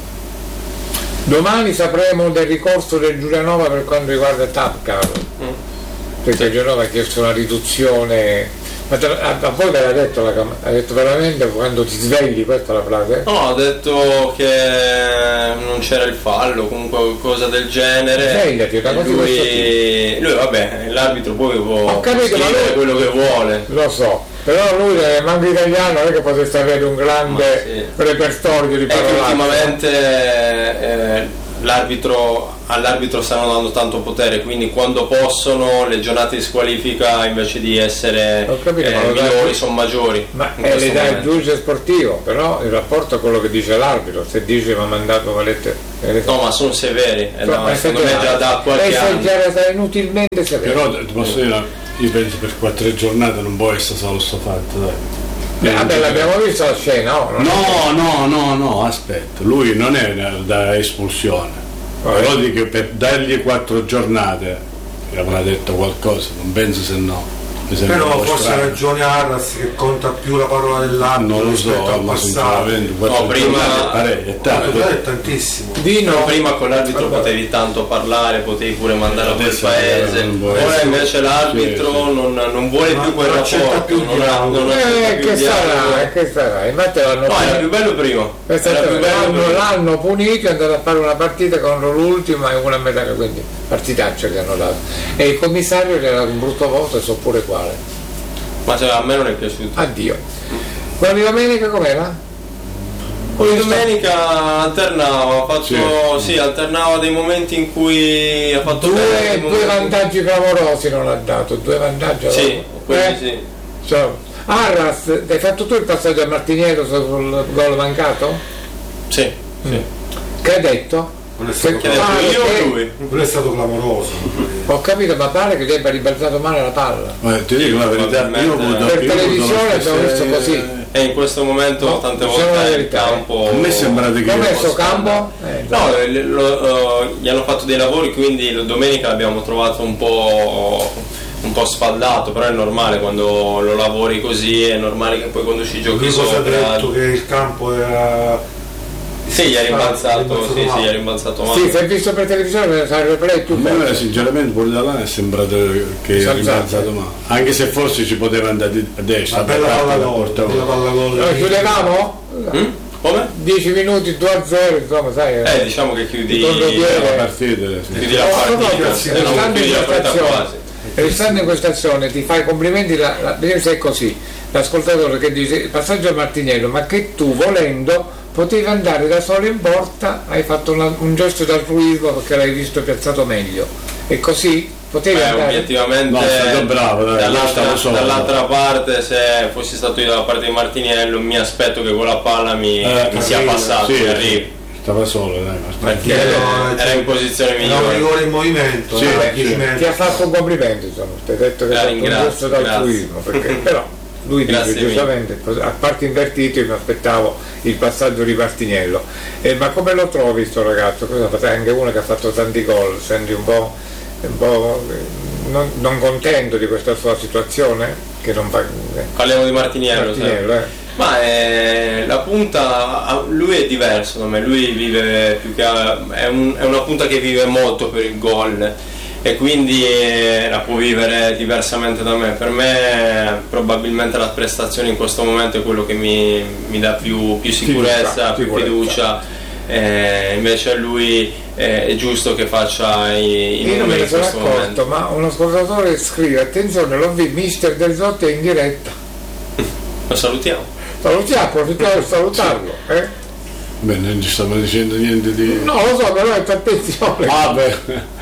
Domani sapremo del ricorso del Giulianova per quanto riguarda il T A P, caro. Mm. Perché il Giulianova ha chiesto una riduzione Ma te, a, a voi ve l'ha detto la cam- ha detto veramente quando ti svegli, questa è la frase? No, ha detto che non c'era il fallo, comunque qualcosa del genere. Svegliati, una cosa di questo lui, lui vabbè, l'arbitro poi può, Ho capito, può ma scrivere lui- quello che vuole. Lo so, però lui è manco italiano, non è che potesse avere un grande Ma sì. repertorio di È che parole. ultimamente eh, l'arbitro, all'arbitro stanno dando tanto potere, quindi quando possono le giornate di squalifica invece di essere Ho capito, eh, ma lo dai- minori sono maggiori. Ma in è questo l'età del momento. giudice sportivo, però in rapporto a quello che dice l'arbitro, se dice mi ha mandato valette. No, ma sono severi, eh, no, Ma secondo me già da qualche lei anno. è inutilmente severo. Però ti posso dire, io penso per quattro giornate non può essere solo sto fatto, dai. Beh, vabbè, l'abbiamo visto la scena, no? Non No, no, no, no, aspetta, lui non è da espulsione, Oh, però eh. dico per dargli quattro giornate, gli avrà detto qualcosa, non penso se no. Mi sembra un Però po' forse ha strano. ragione Arras che conta più la parola dell'arbitro Non lo rispetto so, al ma passato. sinceramente quattro No, prima- giornate è parecchio, è tanto. Quello è tantissimo. Dino, No, prima con l'arbitro Guarda. potevi tanto parlare, potevi pure mandare a quel Adesso paese, non vuole. ora invece l'arbitro Sì, sì. Non, non vuole Ma più quel non accetta rapporto, più il non, ha, dialogo. non accetta eh, più che il dialogo. sarà, eh, che sarà, infatti l'hanno No, era più bello prima. Questo Era più bello l'hanno, prima. l'hanno punito, è andato a fare una partita contro l'ultima e una a metà, quindi partitaccia che hanno dato. E il commissario gli ha dato un brutto voto e so pure quale. Ma cioè, a me non è piaciuto. Addio. Quella di domenica com'era? Poi domenica alternava, ha fatto, Sì. sì, alternava dei momenti in cui ha fatto bene, Due, dei due momenti- vantaggi clamorosi non ha dato, due vantaggi. Sì, allora. quelli Eh? sì. Cioè, Arras, hai fatto tu il passaggio a Martiniero sul gol mancato? Sì, sì. Che hai detto? Non è stato Che- Che ha detto pare io che- o lui? Quello è stato clamoroso. Ho capito, ma pare che gli abbia ribaltato male la palla. Ma ti dico la verità, io ho avuto Per io ho avuto televisione la abbiamo stessa- visto così. E in questo momento No, tante diciamo volte la il verità, campo. A me sembra di che Come io è sto possa campo? Eh, No, eh, lo- eh, gli hanno fatto dei lavori, quindi lo- domenica l'abbiamo trovato un po', un po' sfaldato, però è normale quando lo lavori così, è normale che poi quando ci giochi Lui cosa ha sopra. detto che il campo era. Sì, gli ha rimbalzato, rimbalzato sì, sì, male. gli ha rimbalzato male. Sì, se hai visto per televisione sai il replay A tu. me sinceramente pure da là è sembrato che Si è alzava. rimbalzato male. Anche se forse ci poteva andare di- a destra, Una bella per palla la gol, portava. bella palla gol. Noi chiudevamo? Mm? Come? dieci minuti, due a zero, insomma, sai. Eh, diciamo che chiudi, Il contropiede. La partita, sì. chiudi la Oh, partita, proprio, se non restando in chiudi la partita questa quasi. azione, restando in questa azione ti fai complimenti, la, la, vedi se è così, l'ascoltatore che dice il passaggio a Martiniello, ma che tu volendo potevi andare da solo in porta, hai fatto una- un gesto d'altruismo perché l'hai visto piazzato meglio, e così potevi Beh, andare. obiettivamente No, è stato bravo, dai, dall'altra, stavo solo. dall'altra parte, se fossi stato io dalla parte di Martiniello, mi aspetto che con la palla mi, Eh, mi sia arriva, passato, sì, mi arrivi. Stava solo, dai, ma Perché No, era in posizione Era un migliore. rigore in movimento, Sì, era sì. a dieci metri. Ti ha fatto un complimento, insomma, ti ha detto che La hai fatto un ringrazio, gesto d'altruismo, perché però lui dice Grazie mille. giustamente, a parte invertito io mi aspettavo il passaggio di Martiniello. Eh, ma come lo trovi sto ragazzo? Cosa fa? Sai, anche uno che ha fatto tanti gol, senti un po', un po' eh, non, non contento di questa sua situazione? Che non fa eh, Parliamo di Martiniello, sai. Martiniello, eh. Ma è, la punta, lui è diverso da me, lui vive più che è, un- è una punta che vive molto per il gol e quindi eh, la può vivere diversamente da me. Per me probabilmente la prestazione in questo momento è quello che mi, mi dà più, più sicurezza, più sicurezza. fiducia. Eh, invece a lui eh, è giusto che faccia i, i Io non me numeri ne in sono questo accorto, momento. ma uno ascoltatore scrive, attenzione, l'ho visto, mister Del Zotti è in diretta. Lo salutiamo. Salutiamo, approfittiamo per salutarlo. Eh? beh, non ci stiamo dicendo niente di. No, lo so, però è attenzione. Ah, beh.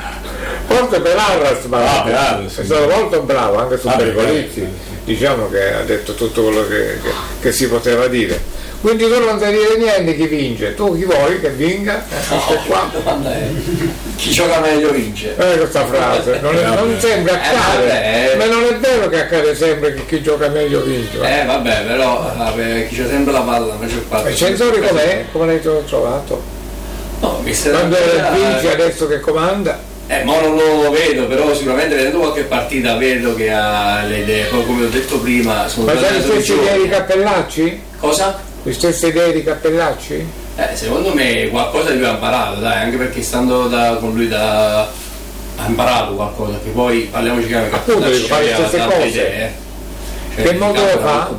Forse per Arras, ma Ah, per Arras, è sì. stato molto bravo anche su Ah, beh, Pergolizzi, eh, diciamo che ha detto tutto quello che, che- che si poteva dire. Quindi tu non sai dire niente chi vince, tu chi vuoi che vinca? Eh, questo è qua. La domanda è chi gioca meglio vince. Eh, questa frase, non, è- non sembra accade, vabbè, eh. ma non è vero che accade sempre che chi gioca meglio vince. Eh vabbè, però vabbè, chi c'ha sempre la palla, la maggior parte. E Censori com'è? Come l'hai trovato? No, mister Quando Andrea- vince adesso che comanda? Eh, ma non lo vedo, però sicuramente vedendo qualche partita vedo che ha le idee, poi come ho detto prima, sono Ma sai le tornato stesse giovani. idee di Cappellacci? Cosa? Le stesse idee di Cappellacci? Eh, secondo me qualcosa di lui ha imparato, dai, anche perché stando da- con lui da, ha imparato qualcosa, che poi parliamoci chiaro che Appunto, Cappellacci dico, fa le aveva stesse tante cose. idee, eh. Che modo lo fa?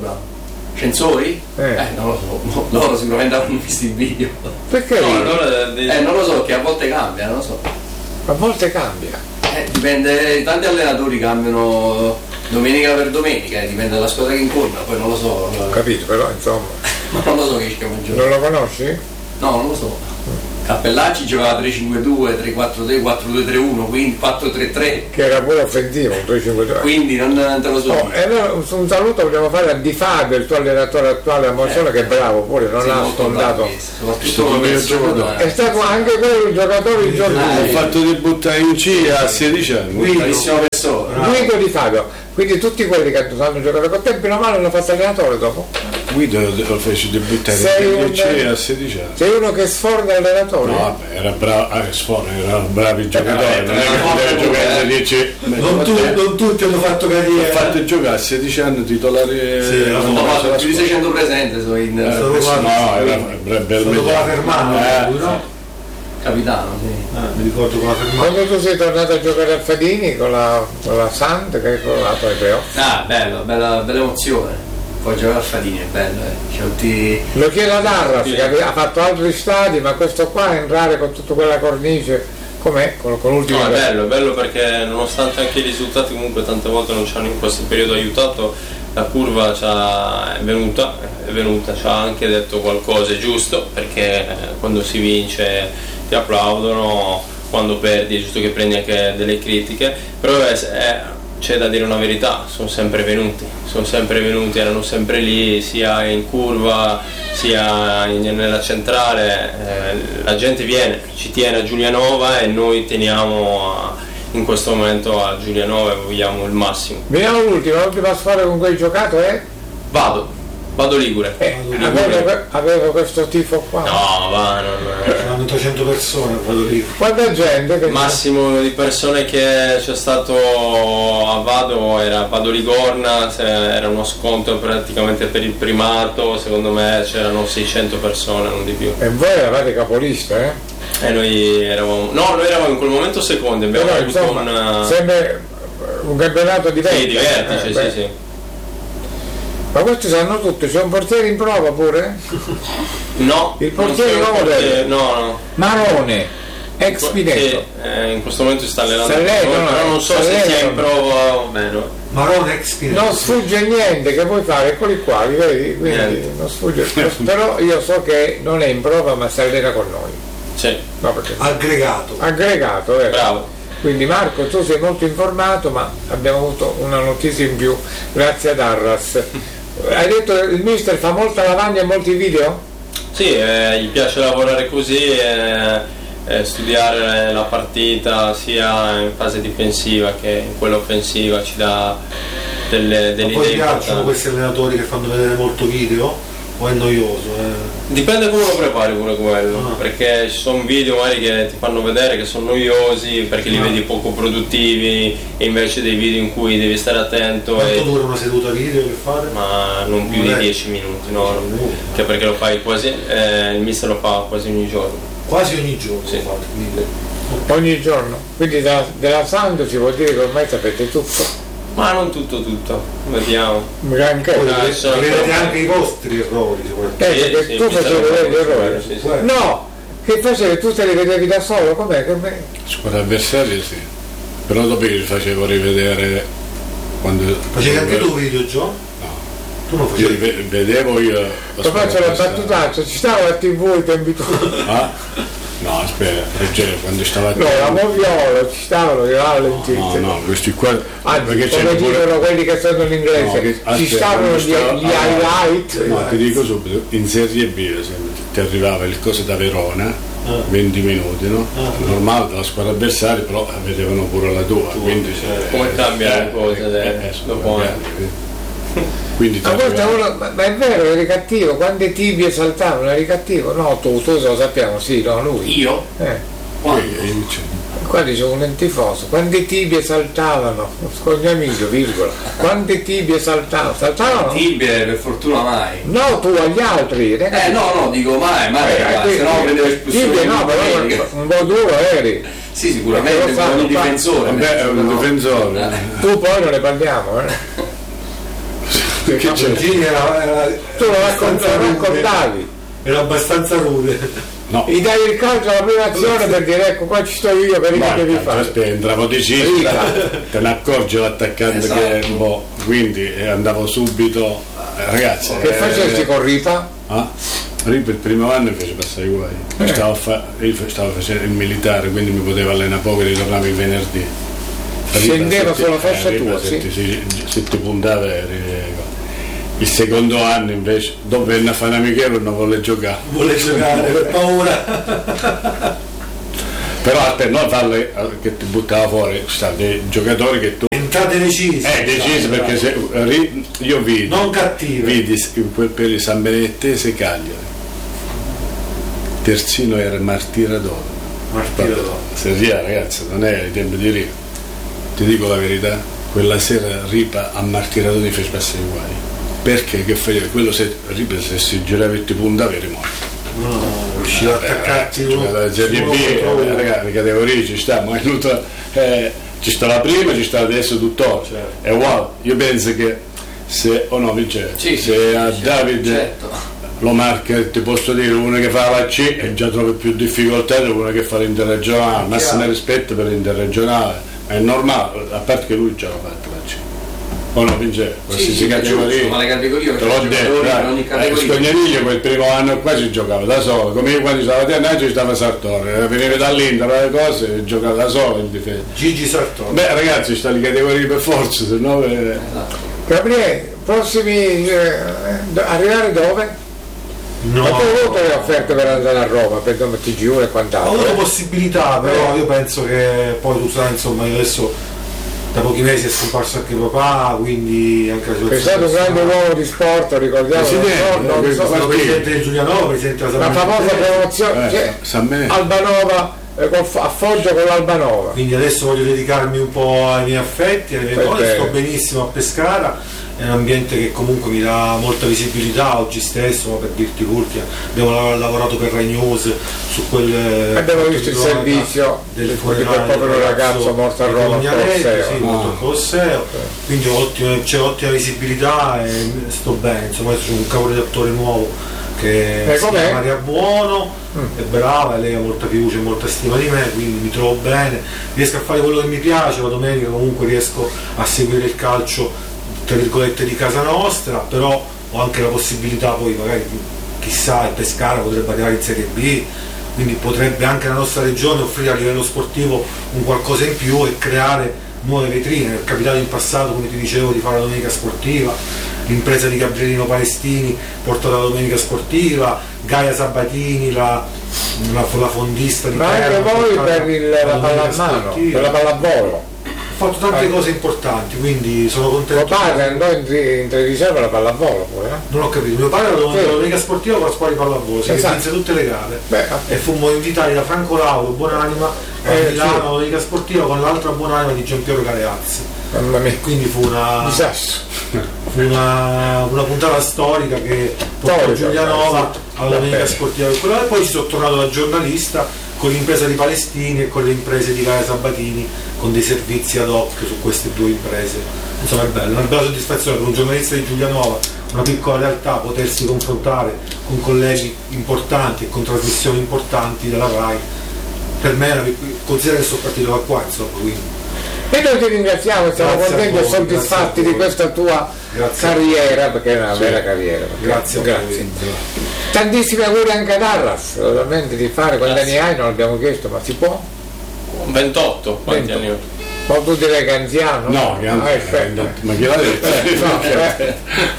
Censori? Eh. eh, non lo so, loro sicuramente avranno visto il video. Perché? No, allora, Eh, non lo so, che a volte cambia, non lo so. A volte cambia. Eh, dipende, tanti allenatori cambiano domenica per domenica, eh, dipende dalla squadra che incontra, poi non lo so. Ho capito, però insomma. Non lo so che chiama il gioco. Non lo conosci? No, non lo so. Cappellacci giocava tre cinque due, tre quattro tre, quattro due tre uno, quindi quattro tre tre. Che era pure offensivo, un tre cinque due. Quindi non, non te lo so. Oh, e allora un, un saluto vogliamo fare a Di Fabio, il tuo allenatore attuale a Monzone, Eh, che è bravo pure, non Sì, l'ha molto sfondato. bravo, soprattutto Stato come meglio persona. giocatore. È stato anche quello il giocatore il giorno Ah, Ho prima. fatto debuttare in C a sedici anni. Bravissima persona. Guido Di Fabio. Quindi tutti quelli che hanno giocato con te, bene o male, hanno fatto allenatore dopo. Guido lo fece debuttare Sei in un- C a sedici anni. Sei uno che sforna allenatore? No, vabbè, era bravo, ah, sforno, erano bravi giocatori, non è che no, poteva no, giocare a eh. dieci. Non, tu- non tutti hanno fatto Ho carriera. fatto giocare a sedici anni titolari. Sì, eh, lo so, non Ho so fatto la più di squadra. seicento presenze sono in Eh, Stato qua- no, era bra- bel Stato con la Fermano, Eh, lui, no? capitano, sì. Eh, mi ricordo con la Fermano. Quando tu sei tornato a giocare a Fadini con la, con la Sand, che hai provato ai playoff? Ah, bello, bella, bella emozione. Poi giocare a Fadini è bello, eh. C'è tutti. Lo chiedo ad Arras, che ha fatto altri stadi, ma questo qua entrare con tutta quella cornice, com'è? Con, con l'ultimo No, è bello, è bello perché nonostante anche i risultati comunque tante volte non ci hanno in questo periodo aiutato, la curva c'ha- è venuta, è venuta, ci ha anche detto qualcosa, è giusto, perché eh, quando si vince ti applaudono, quando perdi è giusto che prendi anche delle critiche, però è- è- c'è da dire una verità, sono sempre venuti, sono sempre venuti, erano sempre lì, sia in curva sia in- nella centrale, eh, la gente viene, ci tiene a Giulianova e noi teniamo a- in questo momento a Giulianova e vogliamo il massimo. Vediamo l'ultima, l'ultima squadra con cui hai giocato è? Vado, vado Ligure. Eh, Ligure. avevo, avevo questo tifo qua. No, va, non Erano trecento persone, vado lì. Quanta gente che massimo di persone che c'è stato a Vado era Vado Ligorna, se- era uno sconto praticamente per il primato, secondo me c'erano seicento persone, non di più. E voi eravate capolista, eh? E noi eravamo, no, noi eravamo in quel momento secondi, abbiamo Però avuto insomma, un sembra un campionato di sì, di vertice, eh, sì, beh. sì. Ma questi sanno tutto, c'è un portiere in prova pure? No, Il portiere non c'è un nuovo portiere- del- no, no. Marone, ex Sì, Pinetto. eh, in questo momento si sta allenando, Si allena, no, però non so si se allena. sia in prova o meno. Marone ex Pinetto. Non sfugge niente che puoi fare, eccoli qua, li vedi? Quindi Niente. non sfugge. Però io so che non è in prova ma si allena con noi. Sì, No, perché Aggregato. aggregato, vero? bravo. Quindi Marco, tu sei molto informato, ma abbiamo avuto una notizia in più, grazie ad Arras. Hai detto che il mister fa molta lavagna e molti video? Sì, eh, gli piace lavorare così, eh, eh, studiare la partita sia in fase difensiva che in quella offensiva, ci dà delle, Ma delle poi idee ti piacciono importanti. questi allenatori che fanno vedere molto video? O è noioso? Eh? Dipende come lo prepari pure quello, Ah. perché ci sono video magari che ti fanno vedere che sono noiosi perché li Ah. vedi poco produttivi e invece dei video in cui devi stare attento Quanto e dura una seduta video che fate? ma non più Non di è- dieci minuti, no, dieci minuti. che perché lo fai quasi, eh, il mister lo fa quasi ogni giorno. Quasi ogni giorno Sì. lo fate, quindi. Ogni giorno. Quindi da- della Sando si può dire che ormai sapete tutto. Ma non tutto tutto, vediamo. Granché. Poi Ah, vedete, sono vedete proprio- anche i vostri errori sicuramente. Eh, Sì, perché sì, tu mi facevi stavo vedere gli facendo errori. sì, sì. No, che facevi? Tu te li vedevi da solo? Com'è? Che me- Squadra avversaria sì, però dopo li facevo rivedere quando. Facevi anche tu video, Gio? No, Tu non io facevi. rive- vedevo io. la Lo squadra faccio la avversaria. battutaccia, ci stava la tivù i tempi tu. Ah? No, aspetta, leggero, quando stava a No, la Moviolo, ci stavano i rallenti. No, no, questi qua. Anzi, perché c'è come pure. dicono quelli che sanno l'inglese, No, che ci aspetta, stavano quando gli, stava- gli allora, highlight. No, ti dico subito, in Serie B ad esempio, ti arrivava il coso da Verona, Ah. venti minuti, no? Ah. Normale dalla squadra avversaria, però vedevano pure la tua, quindi eh, Come cambiano le cose, eh, dai, eh, sono dopo cambiate, eh. Quindi ti Ma, questo è arrivava- uno- ma- ma è vero, eri cattivo, quante tibie saltavano, eri cattivo? No, tu, tu lo sappiamo, sì, no, lui. Io? Eh. Quando? Eh, io c'è- Qua dice un tifoso, quante tibie saltavano? Scognamiglio, virgola. Quante tibie saltavano? Saltavano? Tibie per fortuna mai. No, tu agli altri. Eh no, no, dico mai, mai, Eh, ragazzi, quindi- se no prendevo espulsione. Tibie no, però domenica. un po' duro eri. Sì, sicuramente Perché lo come fanno, un difensore. Vabbè, è un no? difensore. Eh. Tu poi non ne parliamo, eh. Sì, Che c'è? Gini era, era, tu lo raccontavi, abbastanza rude. raccontavi. Era abbastanza rude. No. Gli dai il calcio alla prima azione per dire ecco qua ci sto io per Ma che devi fare. aspetta, entravo deciso, te ne accorgi l'attaccante Esatto. che boh, quindi eh, andavo subito, eh, ragazzi. Che eh, facessi con Ripa? Ah, Ripa il primo anno mi fece passare i guai. Eh. Stavo, a fa- io stavo facendo il militare, quindi mi potevo allenare poco e ritornavo il venerdì. Scendeva Ripa, sulla sette- fascia eh, Ripa tua, sette- sì. sì, sette puntate. eh, Il secondo anno invece, dopo venne a fare un amichevole non volle giocare. Vuole giocare per paura. Però a te non farle eh, che ti buttava fuori, sta dei giocatori che tu. Entrate decise. Eh, deciso perché se, ri- io vidi, Non cattive. vidi in quel periodo San Benedettese Cagliari. Terzino era Martiradoro. Martiradoro. Se ria, ragazzi, non è il tempo di Ripa. Ti dico la verità, quella sera Ripa a Martiradoro fece passare i guai. Perché che faceva? Quello se Ripa se si girava e ti puntava eri morto. No, riusciva ad attaccarti uno. La Serie B, eh, ragazzi, le categorie ci sta, ma è venuto, eh, ci sta la prima, ci sta adesso tuttora. Certo. È uguale, io penso che se, o no Vincenzo, Sì, se sì, a sì, Davide certo. lo marca, ti posso dire, uno che fa la C e già trovi più difficoltà di uno che fa l'interregionale, massimo rispetto per l'interregionale, ma è normale, a parte che lui già l'ha fatto la C. O no Vincenzo, Sì, qualsiasi sì, categoria. giusto, ma le categorie Te l'ho detto, in ogni dai. Eh, categoria. Scognamiglio quel primo anno qua si giocava da solo, come io quando stavo a Ternaggi ci stava Sartori, veniva dall'Inter, le cose, e giocava da solo in difesa. Gigi Sartori. Beh ragazzi, sta le categorie per forza, se no... eh, Gabriele, prossimi eh, do- arrivare dove? No. Ma tu hai avuto le offerte per andare a Roma, per T G U e Ho quant'altro? avuto eh? possibilità, però io penso che poi tu sai, insomma, io adesso da pochi mesi è scomparso anche papà, quindi anche la È situazione. stato un grande uomo di sport, ricordiamo, Presidente, non so, non eh, so, Sono presidente di Giulianova, presidente della la famosa Salernitana. promozione, Eh, cioè, San Benedetto. Albanova, eh, col, a Foggio con l'Albanova. Quindi adesso voglio dedicarmi un po' ai miei affetti, alle mie Fai cose, bene. sto benissimo a Pescara, è un ambiente che comunque mi dà molta visibilità. Oggi stesso, per dirti l'ultima, abbiamo lav- lavorato per Rai News su quel Abbiamo visto il cronaca servizio del di funerale quel povero del ragazzo morto a di Roma al Cognanetti, Colosseo. sì, morto al Colosseo, quindi ottime- c'è ottima visibilità e sto bene, insomma adesso c'è un caporedattore nuovo che Eh, si com'è? chiama Maria Buono, è brava, lei ha molta fiducia e molta stima di me, quindi mi trovo bene, riesco a fare quello che mi piace, la domenica comunque riesco a seguire il calcio tra virgolette di casa nostra, però ho anche la possibilità poi magari chissà il Pescara potrebbe arrivare in Serie B, quindi potrebbe anche la nostra regione offrire a livello sportivo un qualcosa in più e creare nuove vetrine. È capitato in passato, come ti dicevo, di fare la domenica sportiva, l'impresa di Gabrielino Palestini porta la domenica sportiva, Gaia Sabatini, la, la, la fondista di Ma anche Teramo, voi portata per il, la la domenica pallamano, sportiva. per la pallavolo. Ho fatto tante Eh. cose importanti, quindi sono Tuo contento. padre andò in, in televisione per la pallavolo pure, no? Non ho capito, mio padre era Sì. la domenica sportiva con la squadra di pallavolo, si Esatto. vinse tutte le gare Beh, e fummo invitati da Franco Lauro, Buonanima, a Eh, Milano, sì. la domenica sportiva con l'altra Buonanima di Giampiero Galeazzi. mamma mia, Quindi fu una, disastro. fu una, una puntata storica che portò Storica, Giulianova sì. alla domenica Vabbè. sportiva. E poi ci sono tornato da giornalista con l'impresa di Palestini e con le imprese di Gaia Sabatini, con dei servizi ad hoc su queste due imprese. Insomma è bello, una bella soddisfazione per un giornalista di Giulianova, una piccola realtà, potersi confrontare con colleghi importanti e con trasmissioni importanti della RAI. Per me era, considera che sono partito da qua, insomma, quindi. E noi ti ringraziamo, siamo Grazie a contenti e voi, soddisfatti grazie a di voi. questa tua Grazie. carriera, perché è una Sì. vera carriera. Grazie a grazie. voi. Tantissimi auguri anche ad Arras, veramente di fare, quanti anni hai non l'abbiamo chiesto, ma si può? ventotto, quanti ventotto. anni ho? Ma tu direi che è anziano? No, che Ah, eh, aspetta. ma chi l'ha detto? Eh, no, eh,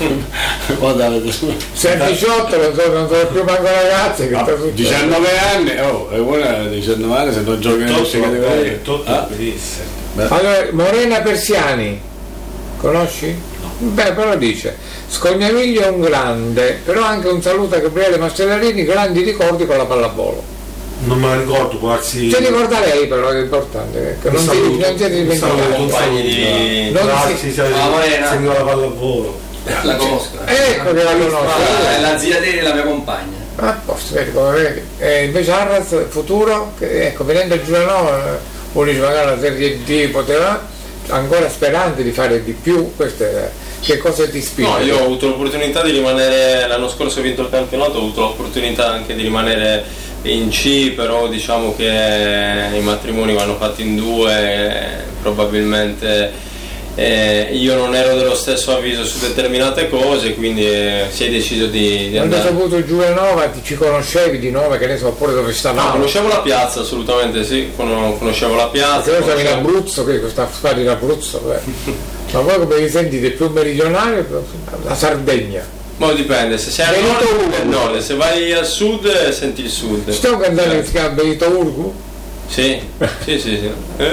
Guarda, se a diciotto non sono, non sono più manco ragazzi, che sta succedendo? diciannove anni, oh, è buona diciannove anni se non gioca in queste categorie. ventotto Ah, è benissimo. Allora, Morena Persiani, conosci? Beh, però dice, Scognamiglio è un grande, però anche un saluto a Gabriele Mastellarini, grandi ricordi con la pallavolo. Non me la ricordo, può darsi. Ci ricorda lei però, è importante, che Un non, ti, saluto, non siete un dimenticati. saluto, un Compagni di- saluto. Non Grazie, si- sì, Ah, Morena. seguiva la pallavolo. La conosco. Ecco che la Ah, conosco. è la zia di la mia compagna. Ah, posto, vedi come vedi. E invece Arras, futuro, che, ecco, venendo a Giulianova, uno dice magari la Serie D poteva, ancora speranti di fare di più, questo è che cosa ti ispira? No, io ho avuto l'opportunità di rimanere, l'anno scorso ho vinto il campionato, ho avuto l'opportunità anche di rimanere in C, però diciamo che i matrimoni vanno fatti in due, probabilmente eh, io non ero dello stesso avviso su determinate cose, quindi eh, si è deciso di, di Quando andare. hai saputo Giulianova ti ci conoscevi di nome, che ne so, oppure dove stavamo? No, conoscevo la piazza, assolutamente sì, Con- conoscevo la piazza. Perché noi siamo in conoscevo- Abruzzo, che questa squadra in Abruzzo, beh. Ma voi come vi sentite più meridionale? La Sardegna. Ma dipende, se sei al Benito nord, Urgu. al nord, se vai al sud eh, senti il sud. Stiamo cantando che si chiama Benito Urgu? Sì, sì, sì, sì. Eh?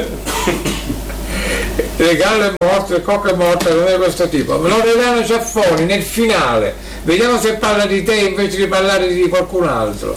Le galle morte, le cocche morte, non è questo tipo. Loredano Ciaffoni nel finale. Vediamo se parla di te invece di parlare di qualcun altro.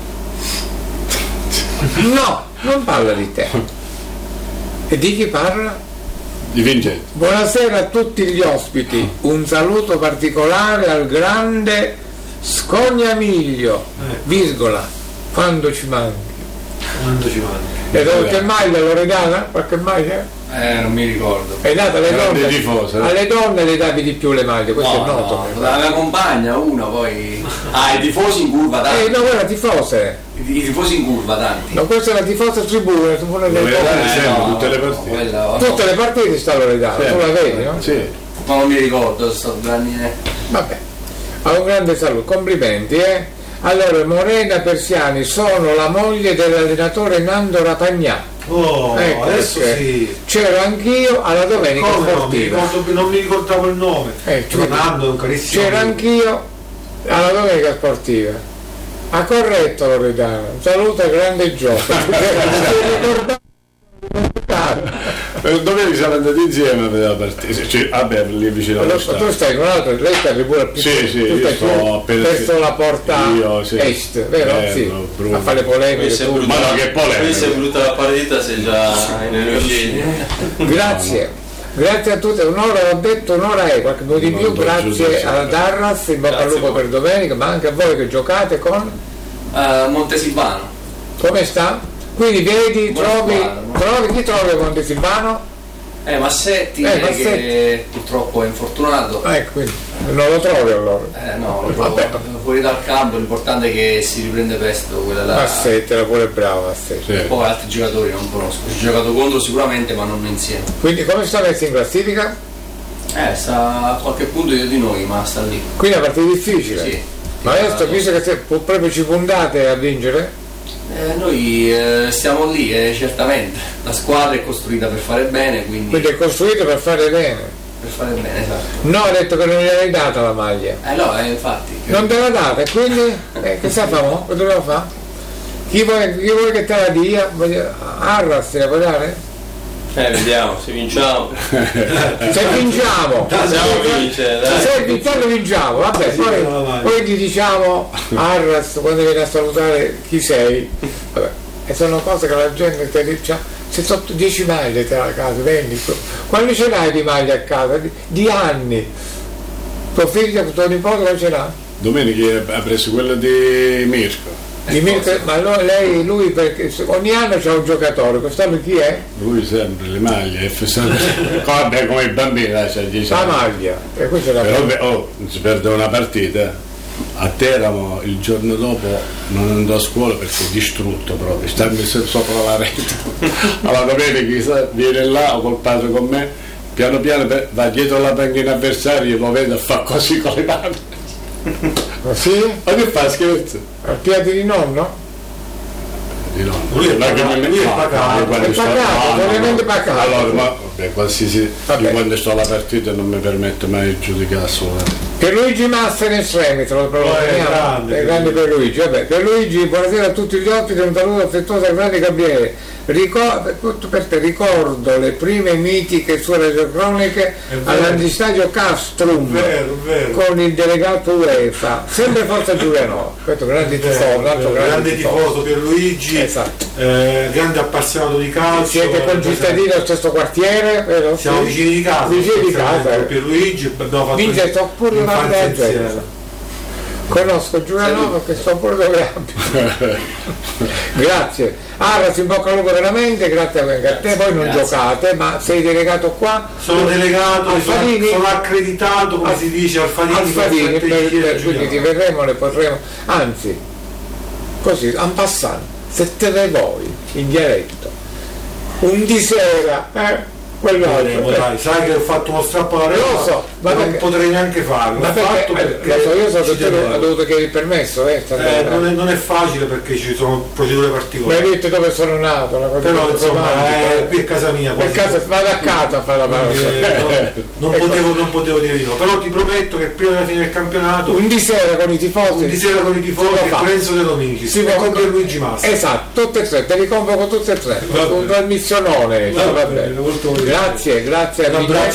No, non parla di te. E di chi parla? Di Vincenzo. Buonasera a tutti gli ospiti, un saluto particolare al grande Scognamiglio, virgola, quando ci manchi. Quando ci manca. E qualche maglia Loredana? Qualche maglia? Eh, non mi ricordo. Hai dato alle Grande donne? tifosa, eh? Alle donne le davi di più le maglie, questo No, è noto. no, la mia compagna, una poi. Ah, i tifosi in curva Eh tanti. no, quella tifose. I, i tifosi in curva tanti. No, questa è la tifosa tribuna, tribuna del Loredana popolo. sempre, no, tutte le no, partite. quella- Tutte le partite sta Loredana, tu la vedi, no? Sì. Ma non mi ricordo, sto due anni. eh. Vabbè, ha un grande saluto, complimenti, eh? Allora, Morena Persiani, sono la moglie dell'allenatore Nando Rapagnà. Oh, Ecco, adesso perché sì. c'ero anch'io alla domenica Come no, mi sportiva. ricordo- non mi ricordavo il nome. Eh, cioè, Fernando è un carissimo. c'ero amico. anch'io alla domenica sportiva. Ha corretto Loredana, un saluto al grande gioco. Eh, Domenica siamo andati insieme a vedere la partita. Cioè, vabbè, lì vicino allo Tu stadio. stai con l'altro, lei sta pure più. Sì, sì, tu io stai sto più appena- verso la porta Io, sì. est, vero? Eh, Sì. no, Bruno. A fare Qui polemiche. si è tu. brutta, Ma no, che polemica. qui si è brutta la partita, sei già in uscita. Grazie. Grazie a tutti, un'ora ho detto, un'ora è, qualche minuto di Non più, do grazie giudizio, alla eh. Darras, in bocca al Grazie lupo a voi. per domenica, ma anche a voi che giocate con. Eh, Montesilvano. Come sta? Quindi vedi, Buona trovi, squadra, no? trovi, chi trovi a Montesilvano? Eh, Massetti, Eh, che Massetti. purtroppo è infortunato. Ecco, quindi non lo trovi allora. Eh no, lo trovo Vabbè. fuori dal campo, l'importante è che si riprende presto quella là. Massetti era pure bravo, Massetti. Sì. Poi altri giocatori non conosco. Ci ho giocato contro sicuramente, ma non insieme. Quindi come sta messo in classifica? Eh, sta a qualche punto io di noi, ma sta lì. Quindi è una partita difficile. Sì. Ma adesso, visto che se- proprio ci puntate a vincere, Eh, noi eh, stiamo lì, eh, certamente. La squadra è costruita per fare bene, quindi. quindi è costruito per fare bene. Per fare bene, esatto. No, ha detto che non gli hai data la maglia. Eh no, eh, infatti. Non te l'ha data, e quindi eh, che sa famo? Che dobbiamo fare? Chi vuoi, chi vuoi che te la dia? Voglio- Arras te la puoi dare? Eh, vediamo, se vinciamo. Se vinciamo! Possiamo vincere, dai. Se vinciamo vinciamo, vabbè, Sì, poi, no, vai. poi gli diciamo Arras quando viene a salutare chi sei. Vabbè, e sono cose che la gente ti dice, se sotto dieci maglie te la casa, vendi. Quando ce l'hai di maglie a casa? Di, di anni. Tuo figlio, tuo nipote cosa ce l'ha? Domenica ha preso quello di Mirko. Di Mirko- ma lo- lei, lui, perché ogni anno c'è un giocatore, quest'anno chi è? Lui sempre le maglie, è fissato. Vabbè, come i bambini, dai, c'ha dieci La anni. maglia. E qui c'è la Però maglia. beh, oh, non si perde una partita. A Teramo il giorno dopo non andò a scuola perché è distrutto proprio, sta messo sopra la rete. Alla domenica sa, viene là col padre con me, piano piano per- va dietro alla panchina avversaria, lo vedo e fa così con le mani. Ma sì? Ma che fa scherzo? Al piede di nonno? Di no. Lui è Ma che pagato, mi- lui è no, pagato. io quando È sto- pagato, no, no, veramente no. pagato. Allora, ma vabbè, qualsiasi Vabbè. io quando sto alla partita non mi permetto mai di giudicare assolutamente. Pierluigi Massa in estremi, te lo Oh, è proponiamo. grande, È grande Pierluigi. Vabbè, Pierluigi, buonasera a tutti gli ospiti, un saluto affettuoso al grande Gabriele. Ricordo, tutto per te, ricordo le prime mitiche sue radiocroniche vero. all'antistadio Castrum Vero, vero. con il delegato UEFA, sempre Forza Giulianova. Questo grande tifoso, un altro grande, grande tifoso Pierluigi, Esatto. eh, grande appassionato di calcio. Siete concittadini allo stesso quartiere, vero? Siamo Sì. vicini di casa. Vicini di casa. Con Pierluigi abbiamo fatto Vince, sto pure una l'infanzia bella insieme. gente. Conosco Giulianova che sto pure dove abito. Grazie. Ara, si bocca al lupo veramente, grazie anche a te, voi non grazie. giocate, ma sei delegato qua? Sono delegato, Al sono, Fadini? sono accreditato, come Al- si dice, al Fadini, Al Fadini, per per, strategie per, del quindi ti Giuliano. verremo, le porremo, anzi, così, en passant, se te ne vuoi, in dialetto, un di sera, eh? Vedremo, Quell'altro. eh. dai, sai che ho fatto uno strappo alla Lo regola, so, ma non perché- potrei neanche farlo. Ma L'ho fatto perché, perché lo so, io so ci che tu tenevo. ho dovuto chiedere il permesso, eh, Eh, non, è, non è facile perché ci sono procedure mi hai particolari. detto dove sono nato, una cosa Però molto insomma, romantica. eh, qui è casa mia. Per quasi- caso vado a casa a fare la pausa. Eh, no, non, Ecco. potevo, non potevo dire di no, però ti prometto che prima della fine del campionato Un di sera con i tifosi. un di sera con i tifosi si può e fare. Lorenzo De Dominici Si e può- con Pierluigi Massa. Esatto, tutte e tre, te li convoco tutte e tre. Va Un bene. trasmissionone. Va cioè, va bene, bene. molto volentieri. Grazie, grazie a Un abbraccio